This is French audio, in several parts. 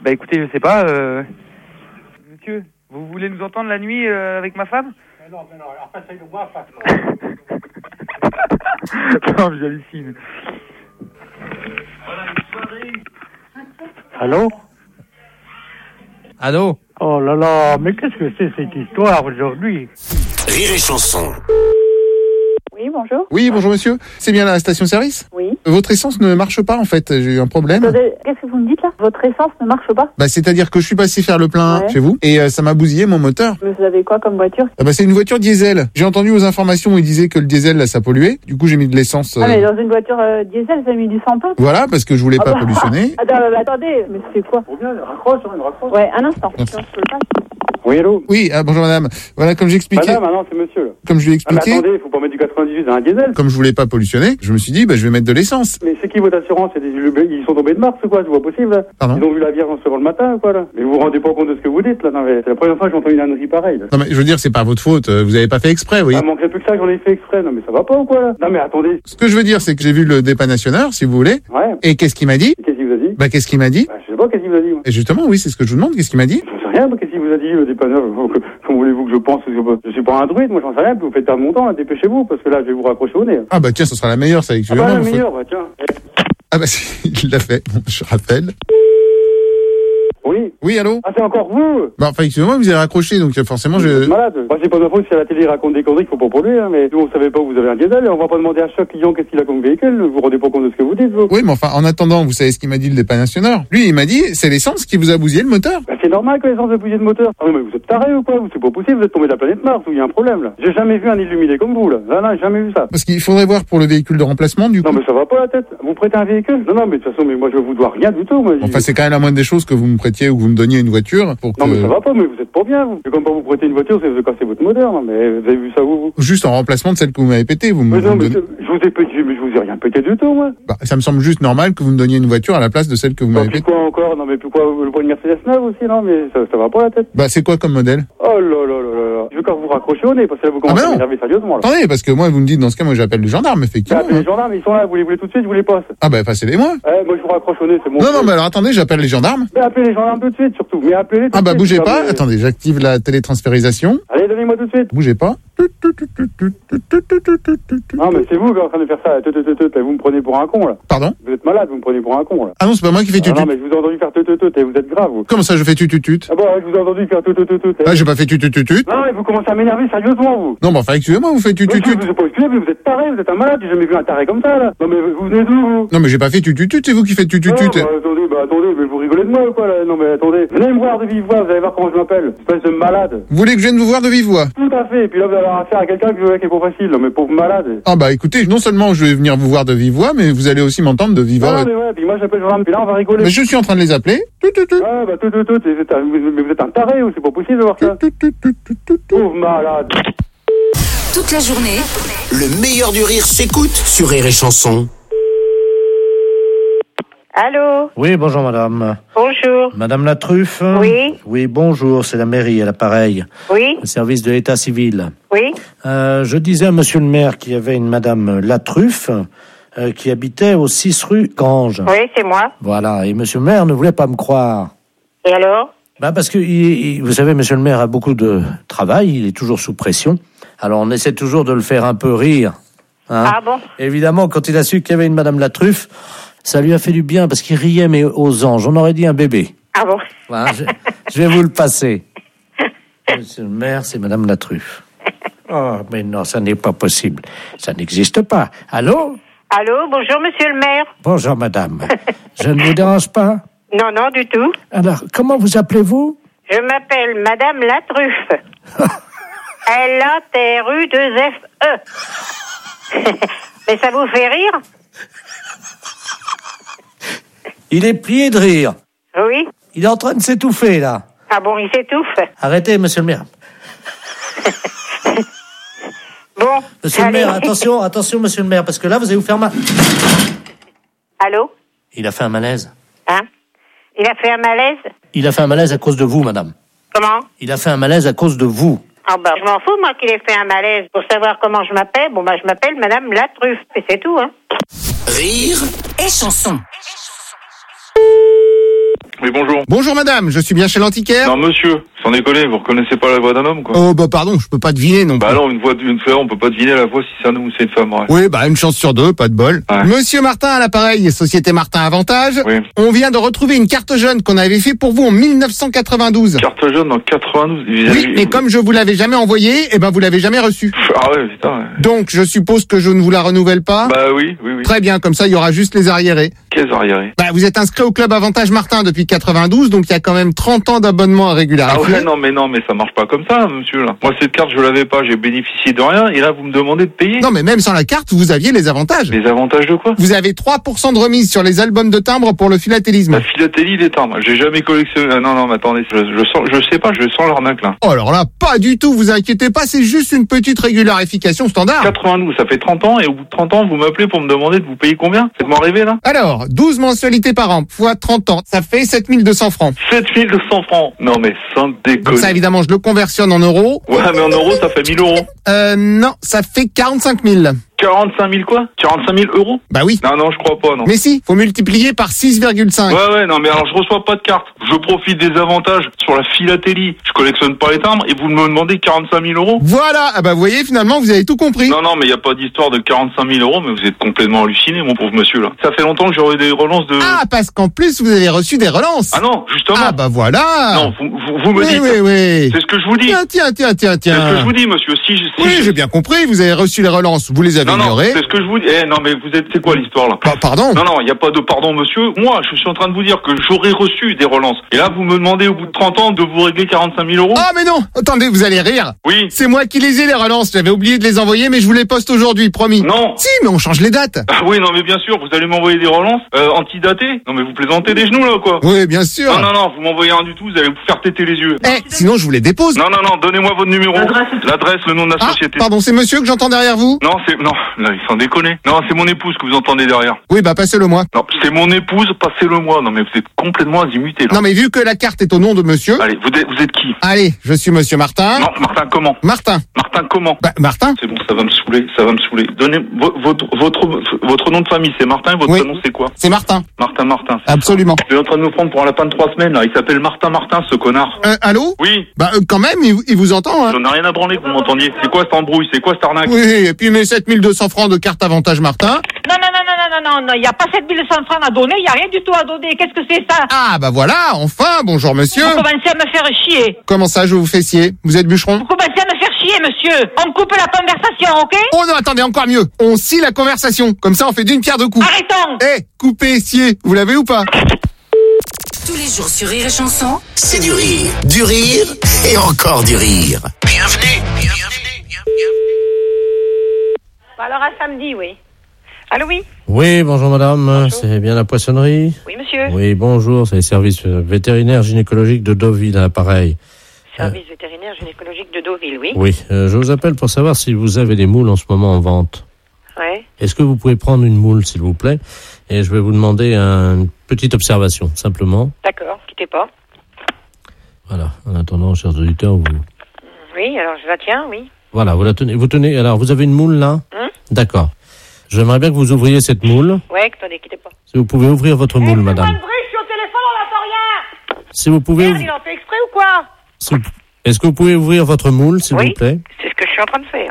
Bah écoutez, je sais pas, monsieur, vous voulez nous entendre la nuit avec ma femme? Non, alors passez de moi, face. Non, j'hallucine. Allô? Allô? Oh là là, mais qu'est-ce que c'est cette histoire aujourd'hui? Rire et chanson. Oui, bonjour. Oui, bonjour monsieur. C'est bien la station-service? Oui. Votre essence ne marche pas en fait, j'ai eu un problème. Attendez, qu'est-ce que vous me dites là? Votre essence ne marche pas? Bah c'est-à-dire que je suis passé faire le plein Ouais. chez vous et ça m'a bousillé mon moteur. Mais vous avez quoi comme voiture? Ah bah c'est une voiture diesel. J'ai entendu aux informations où ils disaient que le diesel là ça polluait. Du coup j'ai mis de l'essence. Ah mais dans une voiture diesel, vous avez mis du sans-pain? Voilà parce que je voulais pas pollutionner. Attendez, mais c'est quoi? Faut bien, raccroche. Ouais, un instant. Merci. Je peux le faire. Oui, allô? Oui, bonjour madame. Voilà comme j'expliquais, Madame, non, c'est monsieur, là. comme je lui ai Ah, mais expliqué, attendez, faut pas mettre du 98 dans un diesel. comme je voulais pas pollutionner, je me suis dit bah je vais mettre de l'essence. Mais c'est qui votre assurance? Ils sont tombés de Mars ou quoi? C'est pas possible, là. Pardon? Ils ont vu la Vierge en se levant le matin ou quoi, là? Mais vous vous rendez pas compte de ce que vous dites, là? Non, mais c'est la première fois que j'entends une ânerie pareille, là. Non mais je veux dire c'est pas votre faute, vous avez pas fait exprès, vous voyez. Ah, manquerait plus que ça, j'en ai fait exprès. Non, mais ça va pas ou quoi, là? Non, mais attendez. Ce que je veux dire c'est que j'ai vu le dépannationneur si vous voulez. Ouais. Et qu'est-ce qu'il m'a dit? Qu'est-ce qu'il vous a dit? Bah qu'est-ce qu'il m'a dit? Bah, je sais pas, qu'est-ce qu'il vous a dit, moi? Et justement oui c'est ce que je vous demande, qu'est-ce qu'il m'a dit? J'en sais rien, qu'est-ce qu'il vous a dit, le dépanneur? Comment voulez-vous que je pense? Je suis pas un druide, moi, j'en sais rien, puis vous faites perdre mon temps, là, dépêchez-vous, parce que là, je vais vous raccrocher au nez. Ah bah tiens, ce sera la meilleure, ça avec Ah, bah, la meilleure, bah, tiens. Ah bah si, il l'a fait. Bon, je rappelle. Oui. Oui, allô? Ah, c'est encore vous? Bah enfin, excusez-moi, vous avez raccroché, donc forcément Vous je... êtes malade. Moi, c'est pas de ma faute si à la télé il raconte des conneries qu'il faut pas polluer, hein, mais nous, on savait pas que vous avez un diesel, et on va pas demander à chaque client qu'est-ce qu'il a comme véhicule, vous vous rendez pas compte de ce que vous dites, vous? Oui, mais enfin, en attendant, vous savez ce qu'il m'a dit le dépannationneur? Lui, il m'a dit, c'est l'essence qui vous a bousillé le moteur. Bah, c'est normal que l'essence de bouger de moteur. Ah, mais vous êtes taré ou quoi? C'est pas possible, vous êtes tombé de la planète Mars, ou il y a un problème, là. J'ai jamais vu un illuminé comme vous, là. Là, j'ai jamais vu ça. Parce qu'il faudrait voir pour le véhicule de remplacement, du coup. Non, mais ça va pas la tête. Vous prêtez un véhicule? Non, mais de toute façon, mais moi, je vous dois rien du tout, moi. Enfin, c'est quand même la moindre des choses que vous me prêtiez ou que vous me donniez une voiture pour que... Non, mais ça va pas, mais vous êtes pas bien, vous. C'est comme pas vous prêter une voiture, c'est vous casser votre moteur, non, mais vous avez vu ça, vous? Juste en remplacement de celle que vous m'avez pétée, vous me... Mais non, mais donnez- je vous ai pété, mais je vous ai rien pété du tout, moi. Bah, ça me semble juste normal que vous me donniez une voiture à la place de celle que vous m'avez Puis pétée. quoi encore? Non, mais puis quoi, le point de Mercedes 9 aussi, non, mais ça va pas la tête. Bah, c'est quoi comme modèle? Oh là là là là là. Je veux quand vous raccrochez au nez, parce que là, vous commencez bah à non. m'énerver sérieusement, là. Attendez, parce que moi, vous me dites, dans ce cas, moi, j'appelle les gendarmes, Bah, effectivement. appelez les gendarmes, ils sont là, vous les voulez tout de suite, je vous les passe. Ah bah, passez-les-moi. Moi, je vous raccroche au nez, c'est mon Non, truc. non, mais alors attendez, j'appelle les gendarmes. Mais appelez les gendarmes tout de suite, surtout. Mais appelez-les tout de Ah bah suite. bougez Non, pas, mais- attendez, j'active la télétransférisation. Allez, donnez-moi tout de suite. Bougez pas. Non, mais c'est vous qui êtes en train de faire ça. Vous me prenez pour un con, là. Pardon? Vous êtes malade, vous me prenez pour un con, là. Ah non, c'est pas moi qui fais Ah non, tutut. mais je vous ai entendu faire et vous êtes grave, vous. Comment ça je fais tututut? Ah bon, je vous ai entendu faire Ah j'ai pas fait tututut. Non, mais vous commencez à m'énerver sérieusement, vous. Non, bah enfin excusez-moi, vous faites Mais je tututut. vous ai pas excusé, mais vous êtes taré, vous êtes un malade, j'ai jamais vu un taré comme ça, là. Non, mais vous venez d'où, vous? Non mais j'ai pas fait tututut, c'est vous qui faites tututut. Attendez, mais vous rigolez de moi ou quoi, là? Non, mais attendez. Venez me voir de vive voix, vous allez voir comment je m'appelle. Espèce de malade. Vous voulez que je vienne vous voir de vive voix? Tout à fait. Et puis là, vous allez avoir affaire à quelqu'un qui est pas facile. Non, mais pauvre malade. Ah bah écoutez, non seulement je vais venir vous voir de vive voix, mais vous allez aussi m'entendre de vive Non, voix. mais ouais, puis moi j'appelle gendarme, puis là on va rigoler. Mais je suis en train de les appeler. Tututut. Ouais, bah mais vous êtes un taré ou c'est pas possible de voir ça? Pauvre malade. Toute la journée, le meilleur du rire s'écoute sur Rire et Chanson. Allô? Oui, bonjour madame. Bonjour. Madame la Truffe? Oui. Oui, bonjour, c'est la mairie à l'appareil. Oui. Le service de l'état civil. Oui. Je disais à monsieur le maire qu'il y avait une madame la Truffe qui habitait au 6 rue Gange. Oui, c'est moi. Voilà, et monsieur le maire ne voulait pas me croire. Et alors? Bah parce que, vous savez, monsieur le maire a beaucoup de travail, il est toujours sous pression. Alors on essaie toujours de le faire un peu rire. Hein. Ah bon? Évidemment, quand il a su qu'il y avait une madame la Truffe, ça lui a fait du bien parce qu'il riait mais aux anges. On aurait dit un bébé. Ah bon? Voilà, je vais vous le passer. Monsieur le maire, c'est madame la Truffe. Oh, mais non, ça n'est pas possible. Ça n'existe pas. Allô? Allô? Bonjour, monsieur le maire. Bonjour, madame. Je ne vous dérange pas? Non, non, du tout. Alors, comment vous appelez-vous? Je m'appelle Madame la Truffe. L-A-T-R-U-2-F-E. Mais ça vous fait rire? Il est plié de rire. Oui. Il est en train de s'étouffer, là. Ah bon, il s'étouffe. Arrêtez, monsieur le maire. Bon. Monsieur allez. le maire, attention, monsieur le maire, parce que là, vous allez vous faire mal. Allô? Il a fait un malaise. Hein? Il a fait un malaise? Il a fait un malaise à cause de vous, madame. Comment? Il a fait un malaise à cause de vous. Ah bah, je m'en fous, moi, qu'il ait fait un malaise. Pour savoir comment je m'appelle, bon, bah, je m'appelle Madame la Truffe. Et c'est tout, hein. Rire et chanson. Oui, bonjour. Bonjour madame, je suis bien chez l'antiquaire. Non, monsieur, sans déconner, vous reconnaissez pas la voix d'un homme, quoi? Oh bah pardon, je peux pas deviner non plus. Bah non, une femme, on peut pas deviner la voix si c'est un homme ou c'est une femme, ouais. Oui, bah une chance sur deux, pas de bol. Ouais. Monsieur Martin à l'appareil, Société Martin Avantage. Oui. On vient de retrouver une carte jaune qu'on avait fait pour vous en 1992. Carte jaune en 92. Oui, mais comme je vous l'avais jamais envoyée, eh ben vous l'avez jamais reçue. Ah ouais, putain, ouais. Donc je suppose que je ne vous la renouvelle pas. Bah oui. Très bien, comme ça il y aura juste les arriérés. Qu'est-ce arriérés? Bah vous êtes inscrit au club Avantage Martin depuis 92, donc il y a quand même 30 ans d'abonnement à régulariser. Ah ouais, non, mais ça marche pas comme ça, monsieur, là. Moi, cette carte, je l'avais pas, j'ai bénéficié de rien, et là, vous me demandez de payer? Non mais même sans la carte, vous aviez les avantages. Les avantages de quoi? Vous avez 3% de remise sur les albums de timbres pour le philatélisme. La philatélie des timbres. J'ai jamais collectionné. Ah, non, mais attendez, je sens l'arnaque, là. Oh alors là, pas du tout, vous inquiétez pas, c'est juste une petite régularification standard. 92, ça fait 30 ans, et au bout de 30 ans, vous m'appelez pour me demander de vous payer combien? Faites-moi rêver, là? Alors, 12 mensualités par an, fois 30 ans, ça fait 7200 francs. 7200 francs. Non, mais sans déconner. Donc ça, évidemment, je le conversionne en euros. Ouais, mais en euros, ça fait 1000 euros. Non, ça fait 45 000. 45 000 quoi? 45 000 euros? Bah oui. Non, je crois pas, non. Mais si, faut multiplier par 6,5. Ouais, non, mais alors je reçois pas de carte. Je profite des avantages sur la philatélie. Je collectionne pas les timbres et vous me demandez 45 000 euros? Voilà, ah bah vous voyez, finalement, vous avez tout compris. Non, mais il y a pas d'histoire de 45 000 euros, mais vous êtes complètement halluciné, mon pauvre monsieur, là. Ça fait longtemps que j'aurais des relances de... Ah, parce qu'en plus, vous avez reçu des relances. Ah non, justement. Ah bah voilà. Non, vous me dites... Oui. C'est ce que je vous dis. Tiens. C'est ce que je vous dis, monsieur. Oui, j'ai bien compris, vous avez reçu les relances, vous les avez ignorées. C'est ce que je vous dis. Non, mais c'est quoi l'histoire, là? Bah, pardon? Non, il n'y a pas de pardon, monsieur. Moi, je suis en train de vous dire que j'aurais reçu des relances. Et là, vous me demandez au bout de 30 ans de vous régler 45 000 euros? Ah, mais non! Attendez, vous allez rire. Oui. C'est moi qui les ai, les relances. J'avais oublié de les envoyer, mais je vous les poste aujourd'hui, promis. Non. Si, mais on change les dates. Ah oui, non, mais bien sûr, vous allez m'envoyer des relances antidatées. Non, mais vous plaisantez des genoux, là, quoi. Oui, bien sûr. Non, vous m'envoyez rien du tout, vous allez vous faire téter les yeux. Sinon, je vous les dépose. Non, donnez-moi votre numéro. L'adresse, le nom de la société. Pardon, c'est monsieur que j'entends derrière vous? Non, là, il s'en déconne. Non, c'est mon épouse que vous entendez derrière. Oui, bah, passez-le moi. Non, c'est mon épouse, passez-le moi. Non, mais vous êtes complètement azimuté, là. Non, mais vu que la carte est au nom de monsieur. Allez, vous êtes qui? Allez, je suis monsieur Martin. Non, Martin comment? Martin comment? Bah, Martin. C'est bon, ça va me saouler. Donnez votre nom de famille, c'est Martin, et votre prénom, c'est quoi? C'est Martin. Martin. Absolument. Il est en train de nous prendre pour un lapin de 3 semaines, là. Il s'appelle Martin, ce connard. Allô? Oui. Bah, quand même, il vous entend, hein. J'en ai rien à branler que vous m'entendiez. C'est quoi cette embrouille? C'est quoi cette arnaque? Oui, et puis mes 7200 francs de carte avantage Martin. Non, il n'y a pas 7200 francs à donner, il n'y a rien du tout à donner. Qu'est-ce que c'est ça? Ah, bah voilà, enfin, bonjour monsieur. Vous commencez à me faire chier. Comment ça, je vous fais scier? Vous êtes bûcheron? Vous commencez à me faire chier, monsieur. On coupe la conversation, ok? Oh non, attendez, encore mieux. On scie la conversation. Comme ça, on fait d'une pierre deux coups. Arrêtons. Couper, scier. Vous l'avez ou pas? Tous les jours sur Rire et Chanson, c'est du rire et encore du rire. Bienvenue. Alors à samedi, oui. Allô, oui? Oui, bonjour madame, bonjour. C'est bien la poissonnerie? Oui, monsieur. Oui, bonjour, c'est les services vétérinaires gynécologiques de Deauville à l'appareil. Service vétérinaire gynécologique de Deauville, oui. Oui, je vous appelle pour savoir si vous avez des moules en ce moment en vente. Ouais. Est-ce que vous pouvez prendre une moule, s'il vous plaît? Et je vais vous demander une petite observation, simplement. D'accord, quittez pas. Voilà, en attendant, chers auditeurs, vous... Oui, alors je la tiens, oui. Voilà, vous la tenez. Vous tenez. Alors, vous avez une moule là? D'accord. J'aimerais bien que vous ouvriez cette moule. Ouais, attendez, quittez pas. Si vous pouvez ouvrir votre moule, madame. Je suis au téléphone, on n'entend rien. Si vous pouvez. Merde, il en fait exprès ou quoi? Est-ce que vous pouvez ouvrir votre moule, s'il vous plaît? C'est ce que je suis en train de faire.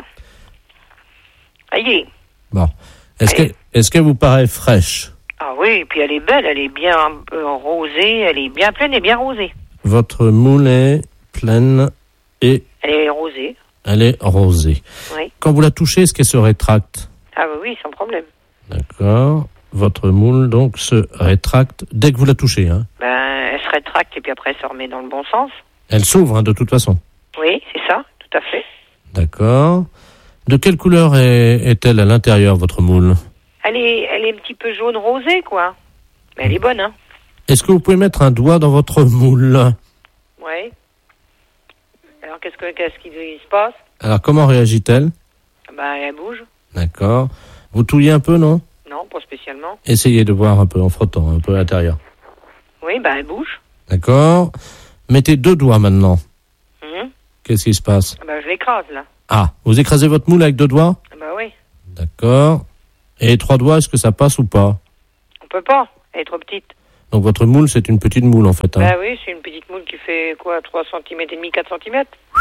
Aïe. Bon. Est-ce qu'elle vous paraît fraîche? Ah oui, et puis elle est belle, elle est bien rosée, elle est bien pleine et bien rosée. Votre moule est pleine et... Elle est rosée. Elle est rosée. Oui. Quand vous la touchez, est-ce qu'elle se rétracte? Ah oui, sans problème. D'accord. Votre moule, donc, se rétracte dès que vous la touchez, hein? Elle se rétracte et puis après, elle se remet dans le bon sens. Elle s'ouvre, hein, de toute façon. Oui, c'est ça, tout à fait. D'accord. De quelle couleur est-elle à l'intérieur, votre moule? Elle est un petit peu jaune rosée, quoi. Mais elle est bonne, hein. Est-ce que vous pouvez mettre un doigt dans votre moule? Oui. Alors, qu'est-ce qui se passe? Alors, comment réagit-elle? Elle bouge. D'accord. Vous touillez un peu, non? Non, pas spécialement. Essayez de voir un peu en frottant, un peu à l'intérieur. Oui, elle bouge. D'accord. Mettez 2 doigts maintenant. Qu'est-ce qui se passe? Je l'écrase, là. Ah, vous écrasez votre moule avec 2 doigts? Oui. D'accord. Et 3 doigts, est-ce que ça passe ou pas? On peut pas, elle est trop petite. Donc votre moule, c'est une petite moule en fait. Hein. Bah oui, c'est une petite moule qui fait quoi, 3 cm et demi, 4 cm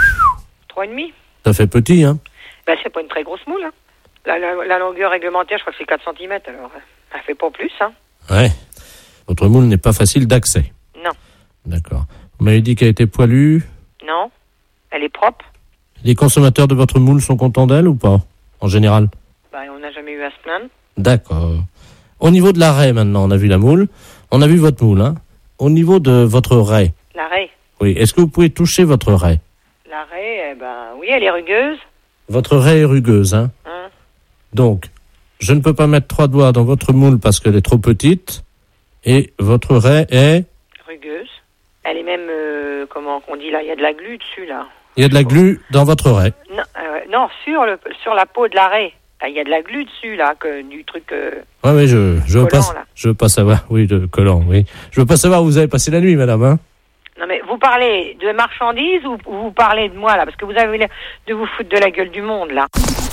3,5. Ça fait petit, hein? Bah c'est pas une très grosse moule. Hein. La longueur réglementaire, je crois que c'est 4 cm, alors elle fait pas plus. Hein. Ouais. Votre moule n'est pas facile d'accès. Non. D'accord. Vous m'avez dit qu'elle était poilue? Non. Elle est propre. Les consommateurs de votre moule sont contents d'elle ou pas, en général? Bah on n'a jamais eu à se plaindre. D'accord. Au niveau de la raie, maintenant, on a vu la moule. On a vu votre moule, hein. Au niveau de votre raie. La raie. Oui. Est-ce que vous pouvez toucher votre raie? La raie, oui, elle est rugueuse. Votre raie est rugueuse, hein. Donc, je ne peux pas mettre 3 doigts dans votre moule parce qu'elle est trop petite. Et votre raie est... rugueuse. Elle est même, comment on dit là, il y a de la glu dessus, là. Il y a de la glu dans votre raie? Non, sur la peau de la raie. Il y a de la glu dessus, là, du truc... Oui, je veux collant, pas, là. je veux pas savoir. Oui, de collant, oui. Je veux pas savoir où vous avez passé la nuit, madame, hein. Non, mais vous parlez de marchandises ou vous parlez de moi, là? Parce que vous avez l'air de vous foutre de la gueule du monde, là.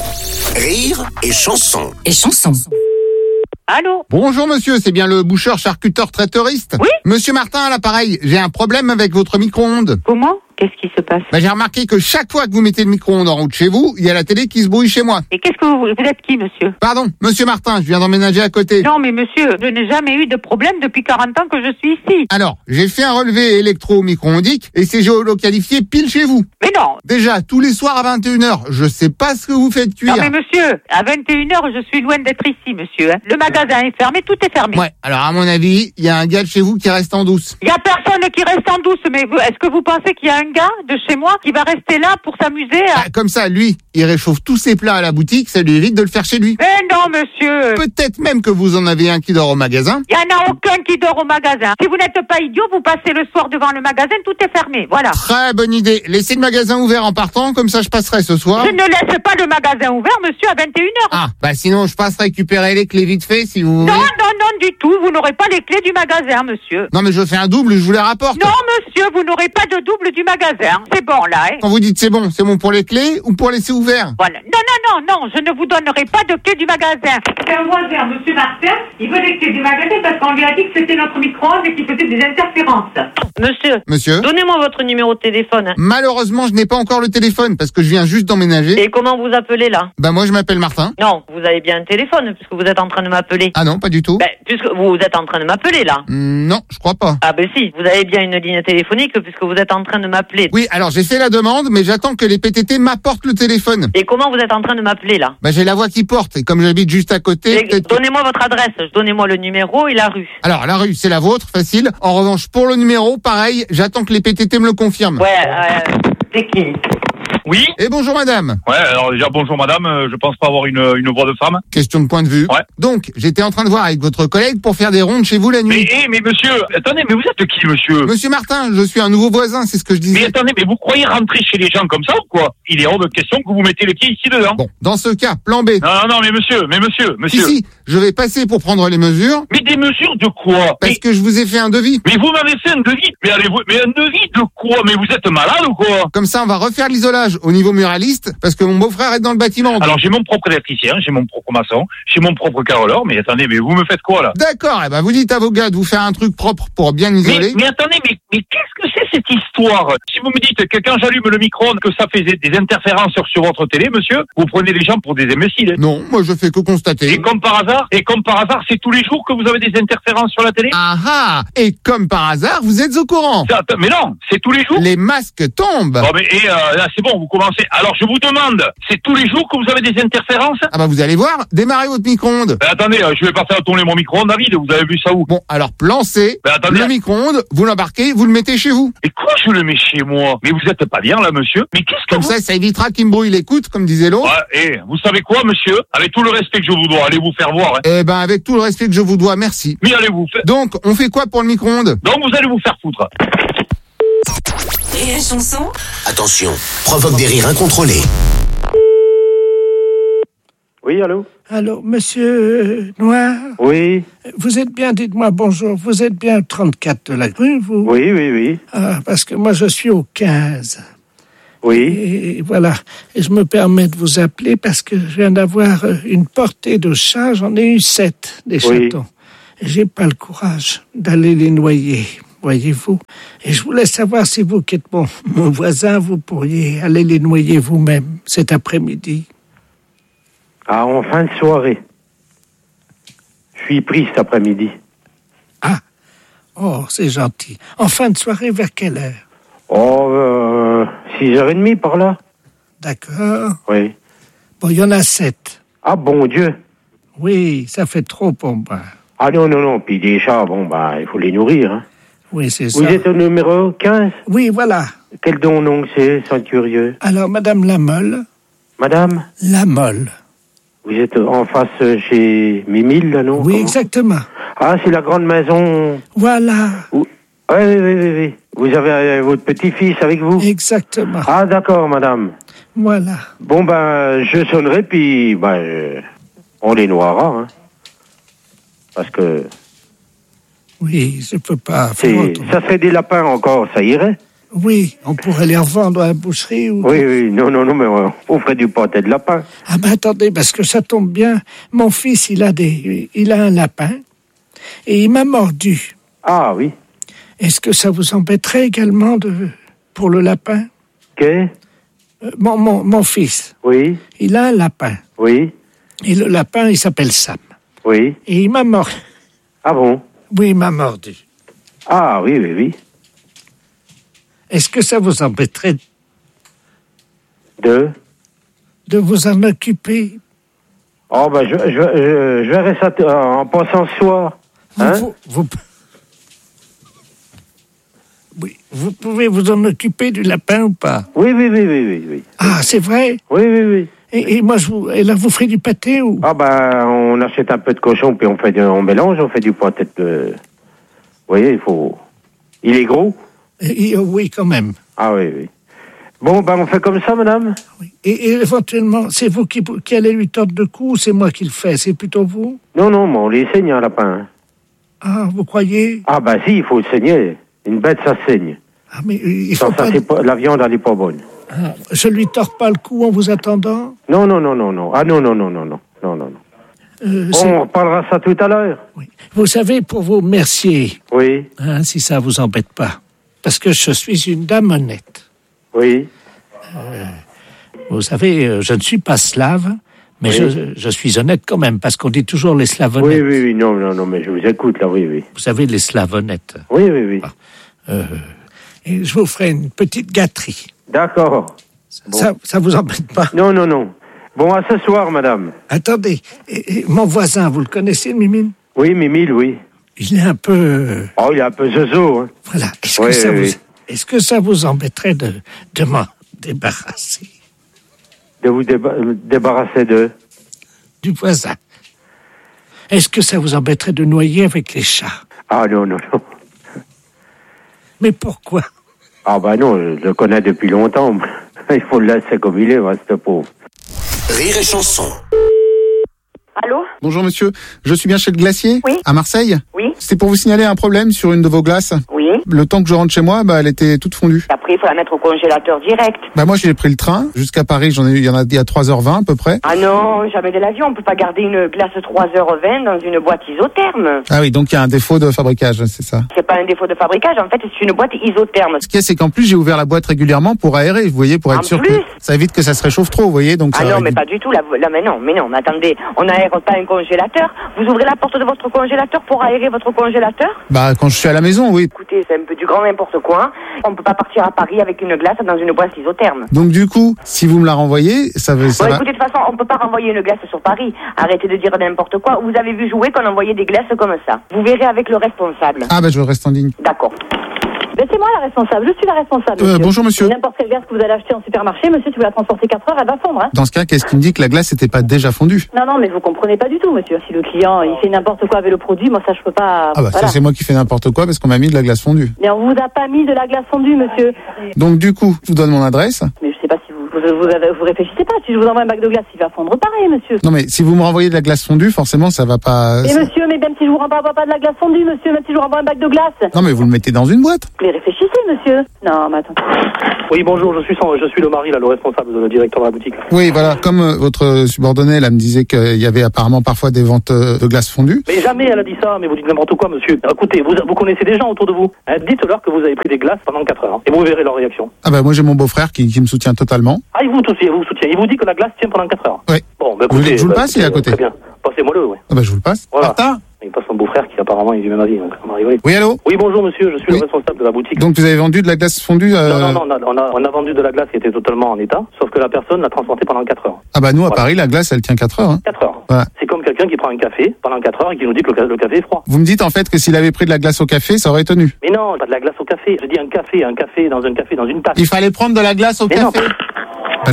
Rire et chanson. Et chanson. Allô? Bonjour monsieur, c'est bien le boucheur charcuteur traiteuriste? Oui. Monsieur Martin à l'appareil, j'ai un problème avec votre micro-ondes. Comment? Qu'est-ce qui se passe? J'ai remarqué que chaque fois que vous mettez le micro-ondes en route chez vous, il y a la télé qui se brouille chez moi. Et qu'est-ce que vous êtes qui, monsieur? Pardon, monsieur Martin, je viens d'emménager à côté. Non, mais monsieur, je n'ai jamais eu de problème depuis 40 ans que je suis ici. Alors, j'ai fait un relevé électro-micro-ondique et c'est géolocalifié pile chez vous. Mais non. Déjà, tous les soirs à 21h, je sais pas ce que vous faites cuire. Non, mais monsieur, à 21h, je suis loin d'être ici, monsieur. Le magasin est fermé, tout est fermé. Ouais, alors à mon avis, il y a un gars de chez vous qui reste en douce. Il y a personne qui reste en douce, mais est-ce que vous pensez qu'il y a un gars de chez moi qui va rester là pour s'amuser à... Comme ça, lui, il réchauffe tous ses plats à la boutique, ça lui évite de le faire chez lui. Mais non, monsieur. Peut-être même que vous en avez un qui dort au magasin. Il n'y en a aucun qui dort au magasin. Si vous n'êtes pas idiot, vous passez le soir devant le magasin, tout est fermé, voilà. Très bonne idée. Laissez le magasin ouvert en partant, comme ça je passerai ce soir. Je ne laisse pas le magasin ouvert, monsieur, à 21h. Ah, sinon je passe récupérer les clés vite fait, si vous voulez. Non, du tout. Vous n'aurez pas les clés du magasin, monsieur. Non, mais je fais un double, je vous les rapporte. Non, monsieur, vous n'aurez pas de double du magasin. C'est bon, là, hein. Quand vous dites c'est bon pour les clés ou pour laisser ouvert? Voilà. Non, je ne vous donnerai pas de clés du magasin. C'est un voisin, monsieur Martin. Il veut les clés du magasin parce qu'on lui a dit que c'était notre micro-ondes et qu'il faisait des interférences. Monsieur. Donnez-moi votre numéro de téléphone. Malheureusement, je n'ai pas encore le téléphone parce que je viens juste d'emménager. Et comment vous appelez, là? Moi, je m'appelle Martin. Non, vous avez bien un téléphone puisque vous êtes en train de m'appeler. Ah non, pas du tout. Puisque vous êtes en train de m'appeler, là. Non, je crois pas. Ah si, vous avez bien une ligne téléphonique puisque vous êtes en train de m'appeler. Oui, alors j'ai fait la demande, mais j'attends que les PTT m'apportent le téléphone. Et comment vous êtes en train de m'appeler, là? J'ai la voix qui porte, et comme j'habite juste à côté... Donnez-moi votre adresse, donnez-moi le numéro et la rue. Alors, la rue, c'est la vôtre, facile. En revanche, pour le numéro, pareil, j'attends que les PTT me le confirment. C'est qui? Oui. Et bonjour madame. Ouais, alors déjà bonjour madame, je pense pas avoir une voix de femme. Question de point de vue. Ouais. Donc, j'étais en train de voir avec votre collègue pour faire des rondes chez vous la nuit. Mais monsieur, attendez, mais vous êtes qui monsieur? Monsieur Martin, je suis un nouveau voisin, c'est ce que je disais. Mais attendez, mais vous croyez rentrer chez les gens comme ça ou quoi? Il est hors de question que vous mettez les pieds ici dedans. Bon, dans ce cas, plan B. Non, mais monsieur. Si, je vais passer pour prendre les mesures. Mais des mesures de quoi? Parce que je vous ai fait un devis. Mais vous m'avez fait un devis? Mais un devis de quoi? Mais vous êtes malade ou quoi? Comme ça, on va refaire l'isolage au niveau muraliste, parce que mon beau-frère est dans le bâtiment. Alors, j'ai mon propre électricien, j'ai mon propre maçon, j'ai mon propre carreleur, mais attendez, mais vous me faites quoi, là? D'accord, vous dites à vos gars de vous faire un truc propre pour bien isoler. Mais attendez, mais qu'est-ce que c'est cette histoire? Si vous me dites que quand j'allume le micro-ondes, que ça fait des interférences sur votre télé, monsieur, vous prenez les gens pour des imbéciles. Non, moi je fais que constater. Et comme par hasard, c'est tous les jours que vous avez des interférences sur la télé? Ah! Et comme par hasard, vous êtes au courant. Mais non, c'est tous les jours. Les masques tombent. Bon, là, c'est bon, vous commencez. Alors, je vous demande, c'est tous les jours que vous avez des interférences? Vous allez voir, démarrez votre micro-ondes. Attendez, je vais pas faire tourner mon micro-ondes, David, vous avez vu ça où? Bon, alors, plan C, le micro-ondes, vous l'embarquez, vous le mettez chez vous. Et quoi, je le mets chez moi? Mais vous êtes pas bien, là, monsieur? Mais qu'est-ce que Comme ça évitera qu'il me brouille l'écoute, comme disait l'autre. Ouais, vous savez quoi, monsieur? Avec tout le respect que je vous dois, allez vous faire voir. Avec tout le respect que je vous dois, merci. Mais allez vous faire... Donc, on fait quoi pour le micro-ondes? Donc, vous allez vous faire foutre. Et la chanson? Attention, provoque des rires incontrôlés. Oui, allô? Allô, monsieur Noir? Oui. Vous êtes bien, dites-moi bonjour, vous êtes bien 34 de la rue, vous? Oui. Ah, parce que moi je suis au 15. Oui. Et voilà, et je me permets de vous appeler parce que je viens d'avoir une portée de chats, j'en ai eu 7, des chatons. j'ai pas le courage d'aller les noyer, voyez-vous. Et je voulais savoir si vous, qui êtes mon voisin, vous pourriez aller les noyer vous-même cet après-midi. Ah, en fin de soirée. Je suis pris cet après-midi. Ah, oh, c'est gentil. En fin de soirée, vers quelle heure? Oh, 6h30 par là. D'accord. Oui. Bon, il y en a 7. Ah, bon Dieu. Oui, ça fait trop pour moi. Ah non. Puis des chats, il faut les nourrir. Hein. Oui, c'est ça. Vous êtes au numéro 15? Oui, voilà. Quel nom c'est, sans curieux? Alors, Madame Lamolle. Madame? Lamolle. Vous êtes en face chez Mimile, là, non? Oui, exactement. Ah, c'est la grande maison. Voilà. Oui. Vous avez votre petit-fils avec vous? Exactement. Ah, d'accord, madame. Voilà. Bon, je sonnerai, puis, on les noiera, hein. Parce que... Oui, je peux pas faire autrement. Ça serait des lapins encore, ça irait? Oui, on pourrait les revendre à la boucherie ou... Oui, non, mais on ferait du pâté de lapin. Ah attendez, parce que ça tombe bien. Mon fils, il a un lapin et il m'a mordu. Ah oui. Est-ce que ça vous embêterait également pour le lapin? Mon fils. Oui. Il a un lapin. Oui. Et le lapin, il s'appelle Sam. Oui. Et il m'a mordu. Ah bon? Oui, il m'a mordu. Ah oui. Est-ce que ça vous embêterait de vous en occuper? Oh, je verrai ça en passant ce soir. Hein? Vous pouvez vous en occuper du lapin ou pas? Oui. Ah, c'est vrai? Oui. Et moi, et là, vous ferez du pâté ou? Ah, on achète un peu de cochon, puis on mélange, on fait du pâté de... Vous voyez, il est gros? Oui, quand même. Ah oui. Bon, on fait comme ça, madame? Oui. Et éventuellement, c'est vous qui allez lui tordre le cou ou c'est moi qui le fais? C'est plutôt vous? Non, on les saigne, un lapin. Ah, vous croyez? Ah, si, il faut le saigner. Une bête, ça saigne. Ah, mais il faut pas... La viande, elle n'est pas bonne. Ah, je lui tords pas le cou en vous attendant? Non. Ah, non. On reparlera ça tout à l'heure. Oui. Vous savez, pour vous remercier... Oui. Si ça vous embête pas. Parce que je suis une dame honnête. Oui. Vous savez, je ne suis pas slave, mais oui. je suis honnête quand même, parce qu'on dit toujours les slaves honnêtes. Oui, non, mais je vous écoute, là, oui. Vous savez, les slaves honnêtes. Oui. Et je vous ferai une petite gâterie. D'accord. Ça vous embête pas? Non. Bon, à ce soir, madame. Attendez, et mon voisin, vous le connaissez, Mimile? Oui, Mimile, oui. Il est un peu... Oh, il est un peu zozo, hein. Voilà. Est-ce que ça vous embêterait de m'en débarrasser? De vous débarrasser de? Du voisin. Est-ce que ça vous embêterait de noyer avec les chats? Ah, non. Mais pourquoi? Ah, non, je le connais depuis longtemps. Il faut le laisser comme il est, ce pauvre. Rire et chanson. Allô? Bonjour monsieur, je suis bien chez le glacier? Oui. À Marseille? Oui. C'est pour vous signaler un problème sur une de vos glaces. Oui. Le temps que je rentre chez moi, elle était toute fondue. Après, il faut la mettre au congélateur direct. Moi j'ai pris le train jusqu'à Paris, il y en a 3h20 à peu près. Ah non, jamais de l'avion, on peut pas garder une glace 3h20 dans une boîte isotherme. Ah oui, donc il y a un défaut de fabriquage, c'est ça? C'est pas un défaut de fabriquage, en fait, c'est une boîte isotherme. Ce qu'il y a, c'est qu'en plus j'ai ouvert la boîte régulièrement pour aérer, vous voyez, pour être sûr que ça évite que ça se réchauffe trop, vous voyez. Donc ah non, mais pas du tout, mais non, attendez, on n'aère pas un congélateur. Vous ouvrez la porte de votre congélateur pour aérer votre congélateur? Quand je suis à la maison, oui. Écoutez, c'est un peu du grand n'importe quoi. On peut pas partir à Paris avec une glace dans une boîte isotherme. Donc du coup, si vous me la renvoyez, ça va... Écoutez, de toute façon, on peut pas renvoyer une glace sur Paris. Arrêtez de dire n'importe quoi. Vous avez vu jouer qu'on envoyait des glaces comme ça. Vous verrez avec le responsable. Ah je reste en ligne. D'accord. Mais c'est moi la responsable, je suis la responsable. Monsieur. Bonjour monsieur. N'importe quelle glace que vous allez acheter en supermarché, monsieur, si vous la transportez 4 heures, elle va fondre. Hein. Dans ce cas, qu'est-ce qui me dit que la glace n'était pas déjà fondue? Non, mais vous comprenez pas du tout, monsieur. Si le client il fait n'importe quoi avec le produit, moi ça je peux pas. Voilà. Ça c'est moi qui fais n'importe quoi parce qu'on m'a mis de la glace fondue. Mais on vous a pas mis de la glace fondue, monsieur. Donc du coup, je vous donne mon adresse. Mais je sais pas si vous vous réfléchissez pas. Si je vous envoie un bac de glace, il va fondre pareil, monsieur. Non mais si vous me renvoyez de la glace fondue, forcément ça va pas... Mais monsieur, mais même si je vous renvoie pas de la glace fondue, monsieur, même si je vous renvoie un bac de glace... Non mais vous le mettez dans une boîte. Mais réfléchissez, monsieur. Non, mais attends. Oui, bonjour, je suis le mari, là, le responsable, le directeur de la boutique. Oui, voilà, comme votre subordonné là me disait qu'il y avait apparemment parfois des ventes de glace fondue. Mais jamais elle a dit ça, mais vous dites n'importe quoi, monsieur. Écoutez, vous connaissez des gens autour de vous. Dites-leur que vous avez pris des glaces pendant 4 heures. Et vous verrez leur réaction. Ah bah moi j'ai mon beau-frère qui me soutient totalement. Ah, il vous soutient. Il vous dit que la glace tient pendant 4 heures. Oui. Bon, bah écoutez... Je vous le passe, il est à côté. Très bien. Passez-moi-le, oui. Ah bah je vous le passe. Voilà. Martin ? Il passe son beau-frère qui apparemment est du même avis, donc on va rigoler. Oui, allô ? Oui, bonjour monsieur, je suis le responsable de la boutique. Donc vous avez vendu de la glace fondue Non, on a vendu de la glace qui était totalement en état, sauf que la personne l'a transportée pendant 4 heures. Ah bah nous à Paris, la glace elle tient 4 heures. 4 heures. Voilà. C'est comme quelqu'un qui prend un café pendant 4 heures et qui nous dit que le café est froid. Vous me dites en fait que s'il avait pris de la glace au café, ça aurait tenu. Mais non, pas de la glace au café. Je dis un café dans une tasse. Il fallait prendre de la glace au café. Non. Allô ?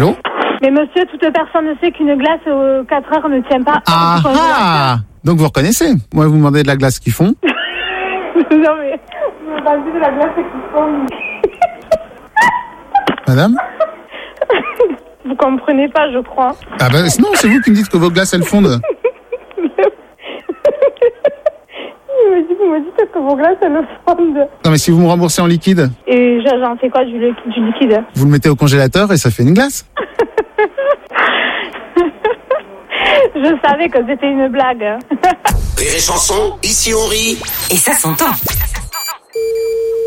Mais monsieur, toute personne ne sait qu'une glace aux 4 heures ne tient pas. Ah. Donc vous reconnaissez. Moi vous me demandez de la glace qu'ils font. Non mais, vous me parlez de la glace qu'ils font. Madame ? Vous comprenez pas, je crois. Ah bah non, c'est vous qui me dites que vos glaces elles fondent. Vous me dites que vos glaces elles fondent. Non mais si vous me remboursez en liquide. Et j'en sais quoi du liquide? Vous le mettez au congélateur et ça fait une glace. Je savais que c'était une blague. Rire et Chanson, ici on rit. Et ça s'entend. Allô ?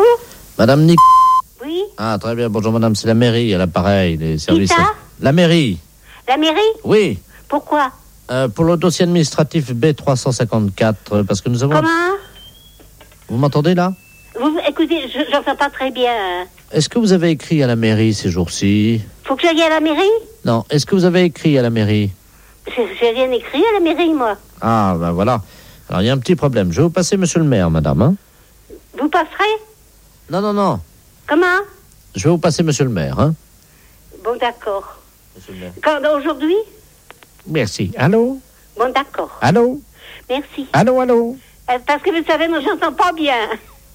Madame Nic... Oui. Ah, très bien. Bonjour, madame. C'est la mairie, à l'appareil, les services. Qui ça ? La mairie. La mairie ? Oui. Pourquoi ? Pour le dossier administratif B354, parce que nous avons... Comment ? Vous m'entendez, là ? Écoutez, j'entends pas très bien. Est-ce que vous avez écrit à la mairie ces jours-ci ? Faut que j'aille à la mairie ? Non. Est-ce que vous avez écrit à la mairie ? J'ai rien écrit à la mairie, moi. Ah, ben voilà. Alors, il y a un petit problème. Je vais vous passer monsieur le maire, madame, hein ? Vous passerez ? Non. Comment ? Je vais vous passer monsieur le maire, hein ? Bon, d'accord. Monsieur le maire. Quand, aujourd'hui ? Merci. Allô ? Bon, d'accord. Allô ? Merci. Allô ? Parce que vous savez, moi, j'entends pas bien. Allô ?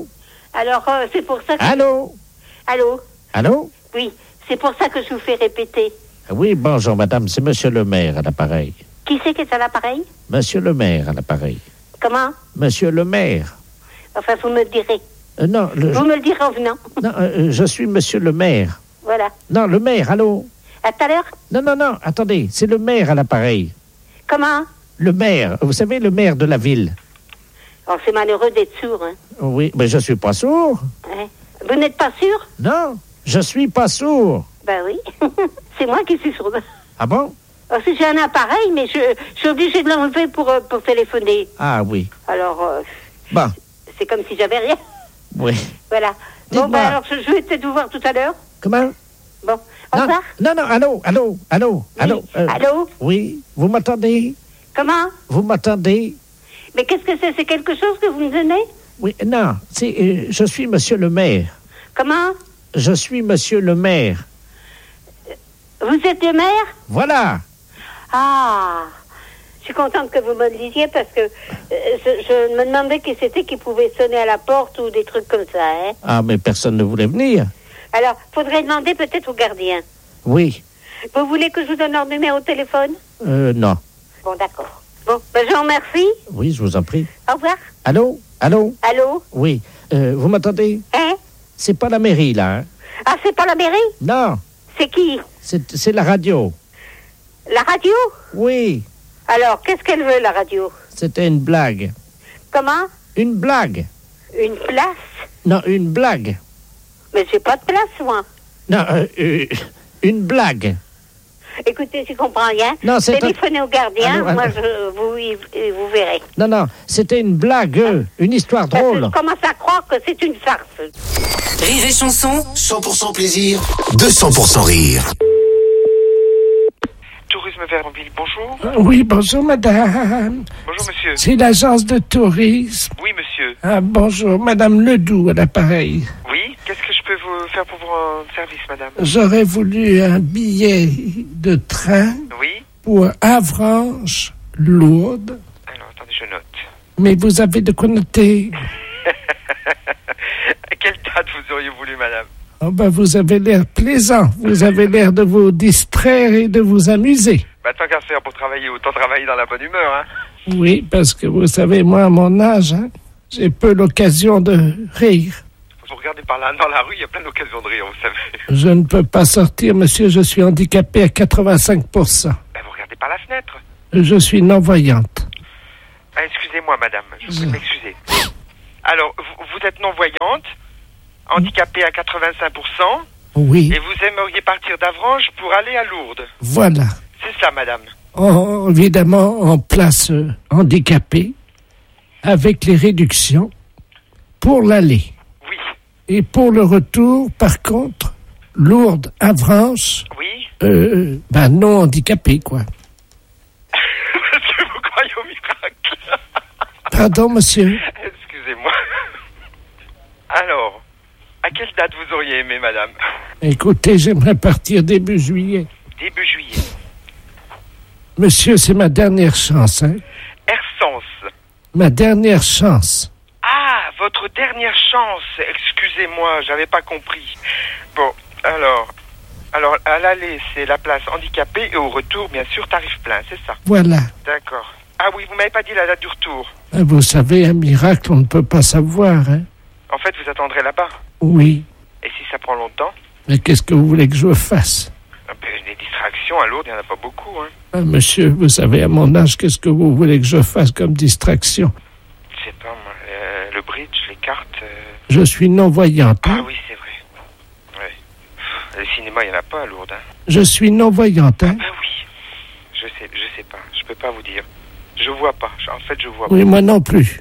Alors, c'est pour ça que... Allô ? Allô ? Oui, c'est pour ça que je vous fais répéter. Oui, bonjour, madame. C'est monsieur le maire à l'appareil. Qui c'est qui est à l'appareil ? Monsieur le maire à l'appareil. Comment ? Monsieur le maire. Enfin, vous me le direz. Non, vous me le direz en venant. Non, je suis monsieur le maire. Voilà. Non, le maire, allô ? À tout à l'heure ? Non, attendez, c'est le maire à l'appareil. Comment ? Le maire, vous savez, le maire de la ville. Oh, c'est malheureux d'être sourd, hein. Oui, mais je suis pas sourd. Ouais. Vous n'êtes pas sûr ? Non, je suis pas sourd. Ben oui, c'est moi qui suis sourde. Ah bon ? Oh, si j'ai un appareil, mais je suis obligée de l'enlever pour téléphoner. Ah oui. Alors, bon. C'est comme si j'avais rien. Oui. Voilà. Bon, ben alors, je vais peut-être vous voir tout à l'heure. Comment ? Bon, au revoir. Non, allô. Oui. Allô ? Oui, vous m'entendez ? Comment ? Vous m'entendez ? Mais qu'est-ce que c'est ? C'est quelque chose que vous me donnez ? Oui, non, c'est... je suis monsieur le maire. Comment ? Je suis monsieur le maire. Vous êtes le maire ? Voilà. Ah, je suis contente que vous me le disiez parce que je me demandais qui c'était qui pouvait sonner à la porte ou des trucs comme ça, hein. Ah, mais personne ne voulait venir. Alors, faudrait demander peut-être au gardien. Oui. Vous voulez que je vous donne leur numéro de téléphone ? Non. Bon, d'accord. Bon, ben je vous remercie. Oui, je vous en prie. Au revoir. Allô ? Oui. Vous m'entendez ? Hein ? C'est pas la mairie, là, hein ? Ah, c'est pas la mairie ? Non. C'est qui ? C'est la radio. La radio ? Oui. Alors, qu'est-ce qu'elle veut, la radio ? C'était une blague. Comment ? Une blague. Une place ? Non, une blague. Mais j'ai pas de place, moi. Non, une blague. Écoutez, je comprends rien. Non, téléphonez au gardien, allô. Moi, vous verrez. Non, c'était une blague, une histoire drôle. Je commence à croire que c'est une farce. Rire et Chanson. 100% plaisir, 200% rire. Tourisme Vermobile, bonjour. Oui, bonjour madame. Bonjour monsieur. C'est l'agence de tourisme. Oui monsieur. Ah, bonjour, madame Ledoux à l'appareil. Oui, qu'est-ce que je peux vous faire pour vous rendre service, madame ? J'aurais voulu un billet de train pour Avranches, Lourdes. Alors, attendez, je note. Mais vous avez de quoi noter. À quelle date vous auriez voulu, madame ? Oh ben, vous avez l'air plaisant. Vous avez l'air de vous distraire et de vous amuser. Bah, tant qu'à faire pour travailler, autant travailler dans la bonne humeur, hein. Oui, parce que vous savez, moi, à mon âge, j'ai peu l'occasion de rire. Vous regardez par là, dans la rue, il y a plein d'occasions de rire, vous savez. Je ne peux pas sortir, monsieur, je suis handicapé à 85%. Bah, vous regardez par la fenêtre. Je suis non-voyante. Ah, excusez-moi, madame, je vous prie de m'excuser. Alors, vous êtes non-voyante, handicapée à 85%. Oui. Et vous aimeriez partir d'Avranches pour aller à Lourdes. Voilà. C'est ça, madame. Évidemment, en place handicapée, avec les réductions pour l'aller. Oui. Et pour le retour, par contre, Lourdes, Avranches. Oui. Non handicapé, quoi. Parce que vous croyez au miracle. Pardon, monsieur. Excusez-moi. Alors, à quelle date vous auriez aimé, madame? Écoutez, j'aimerais partir début juillet. Début juillet. Monsieur, c'est ma dernière chance, hein? Ersens. Ma dernière chance. Ah, votre dernière chance. Excusez-moi, j'avais pas compris. Bon, alors, à l'aller, c'est la place handicapée et au retour, bien sûr, tarif plein, c'est ça? Voilà. D'accord. Ah oui, vous m'avez pas dit la date du retour. Vous savez, un miracle, on ne peut pas savoir, hein? En fait, vous attendrez là-bas? Oui. Et si ça prend longtemps? Mais qu'est-ce que vous voulez que je fasse? Des distractions à Lourdes, il n'y en a pas beaucoup, hein. Monsieur, vous savez, à mon âge, qu'est-ce que vous voulez que je fasse comme distraction? Je sais pas, moi, le bridge, les cartes... Je suis non-voyante, hein? Ah oui, c'est vrai. Ouais. Le cinéma, il n'y en a pas à Lourdes, hein. Je suis non-voyante, hein? Ah oui. Je sais pas. Je peux pas vous dire. Je vois pas. En fait, je vois pas. Oui, moi non plus.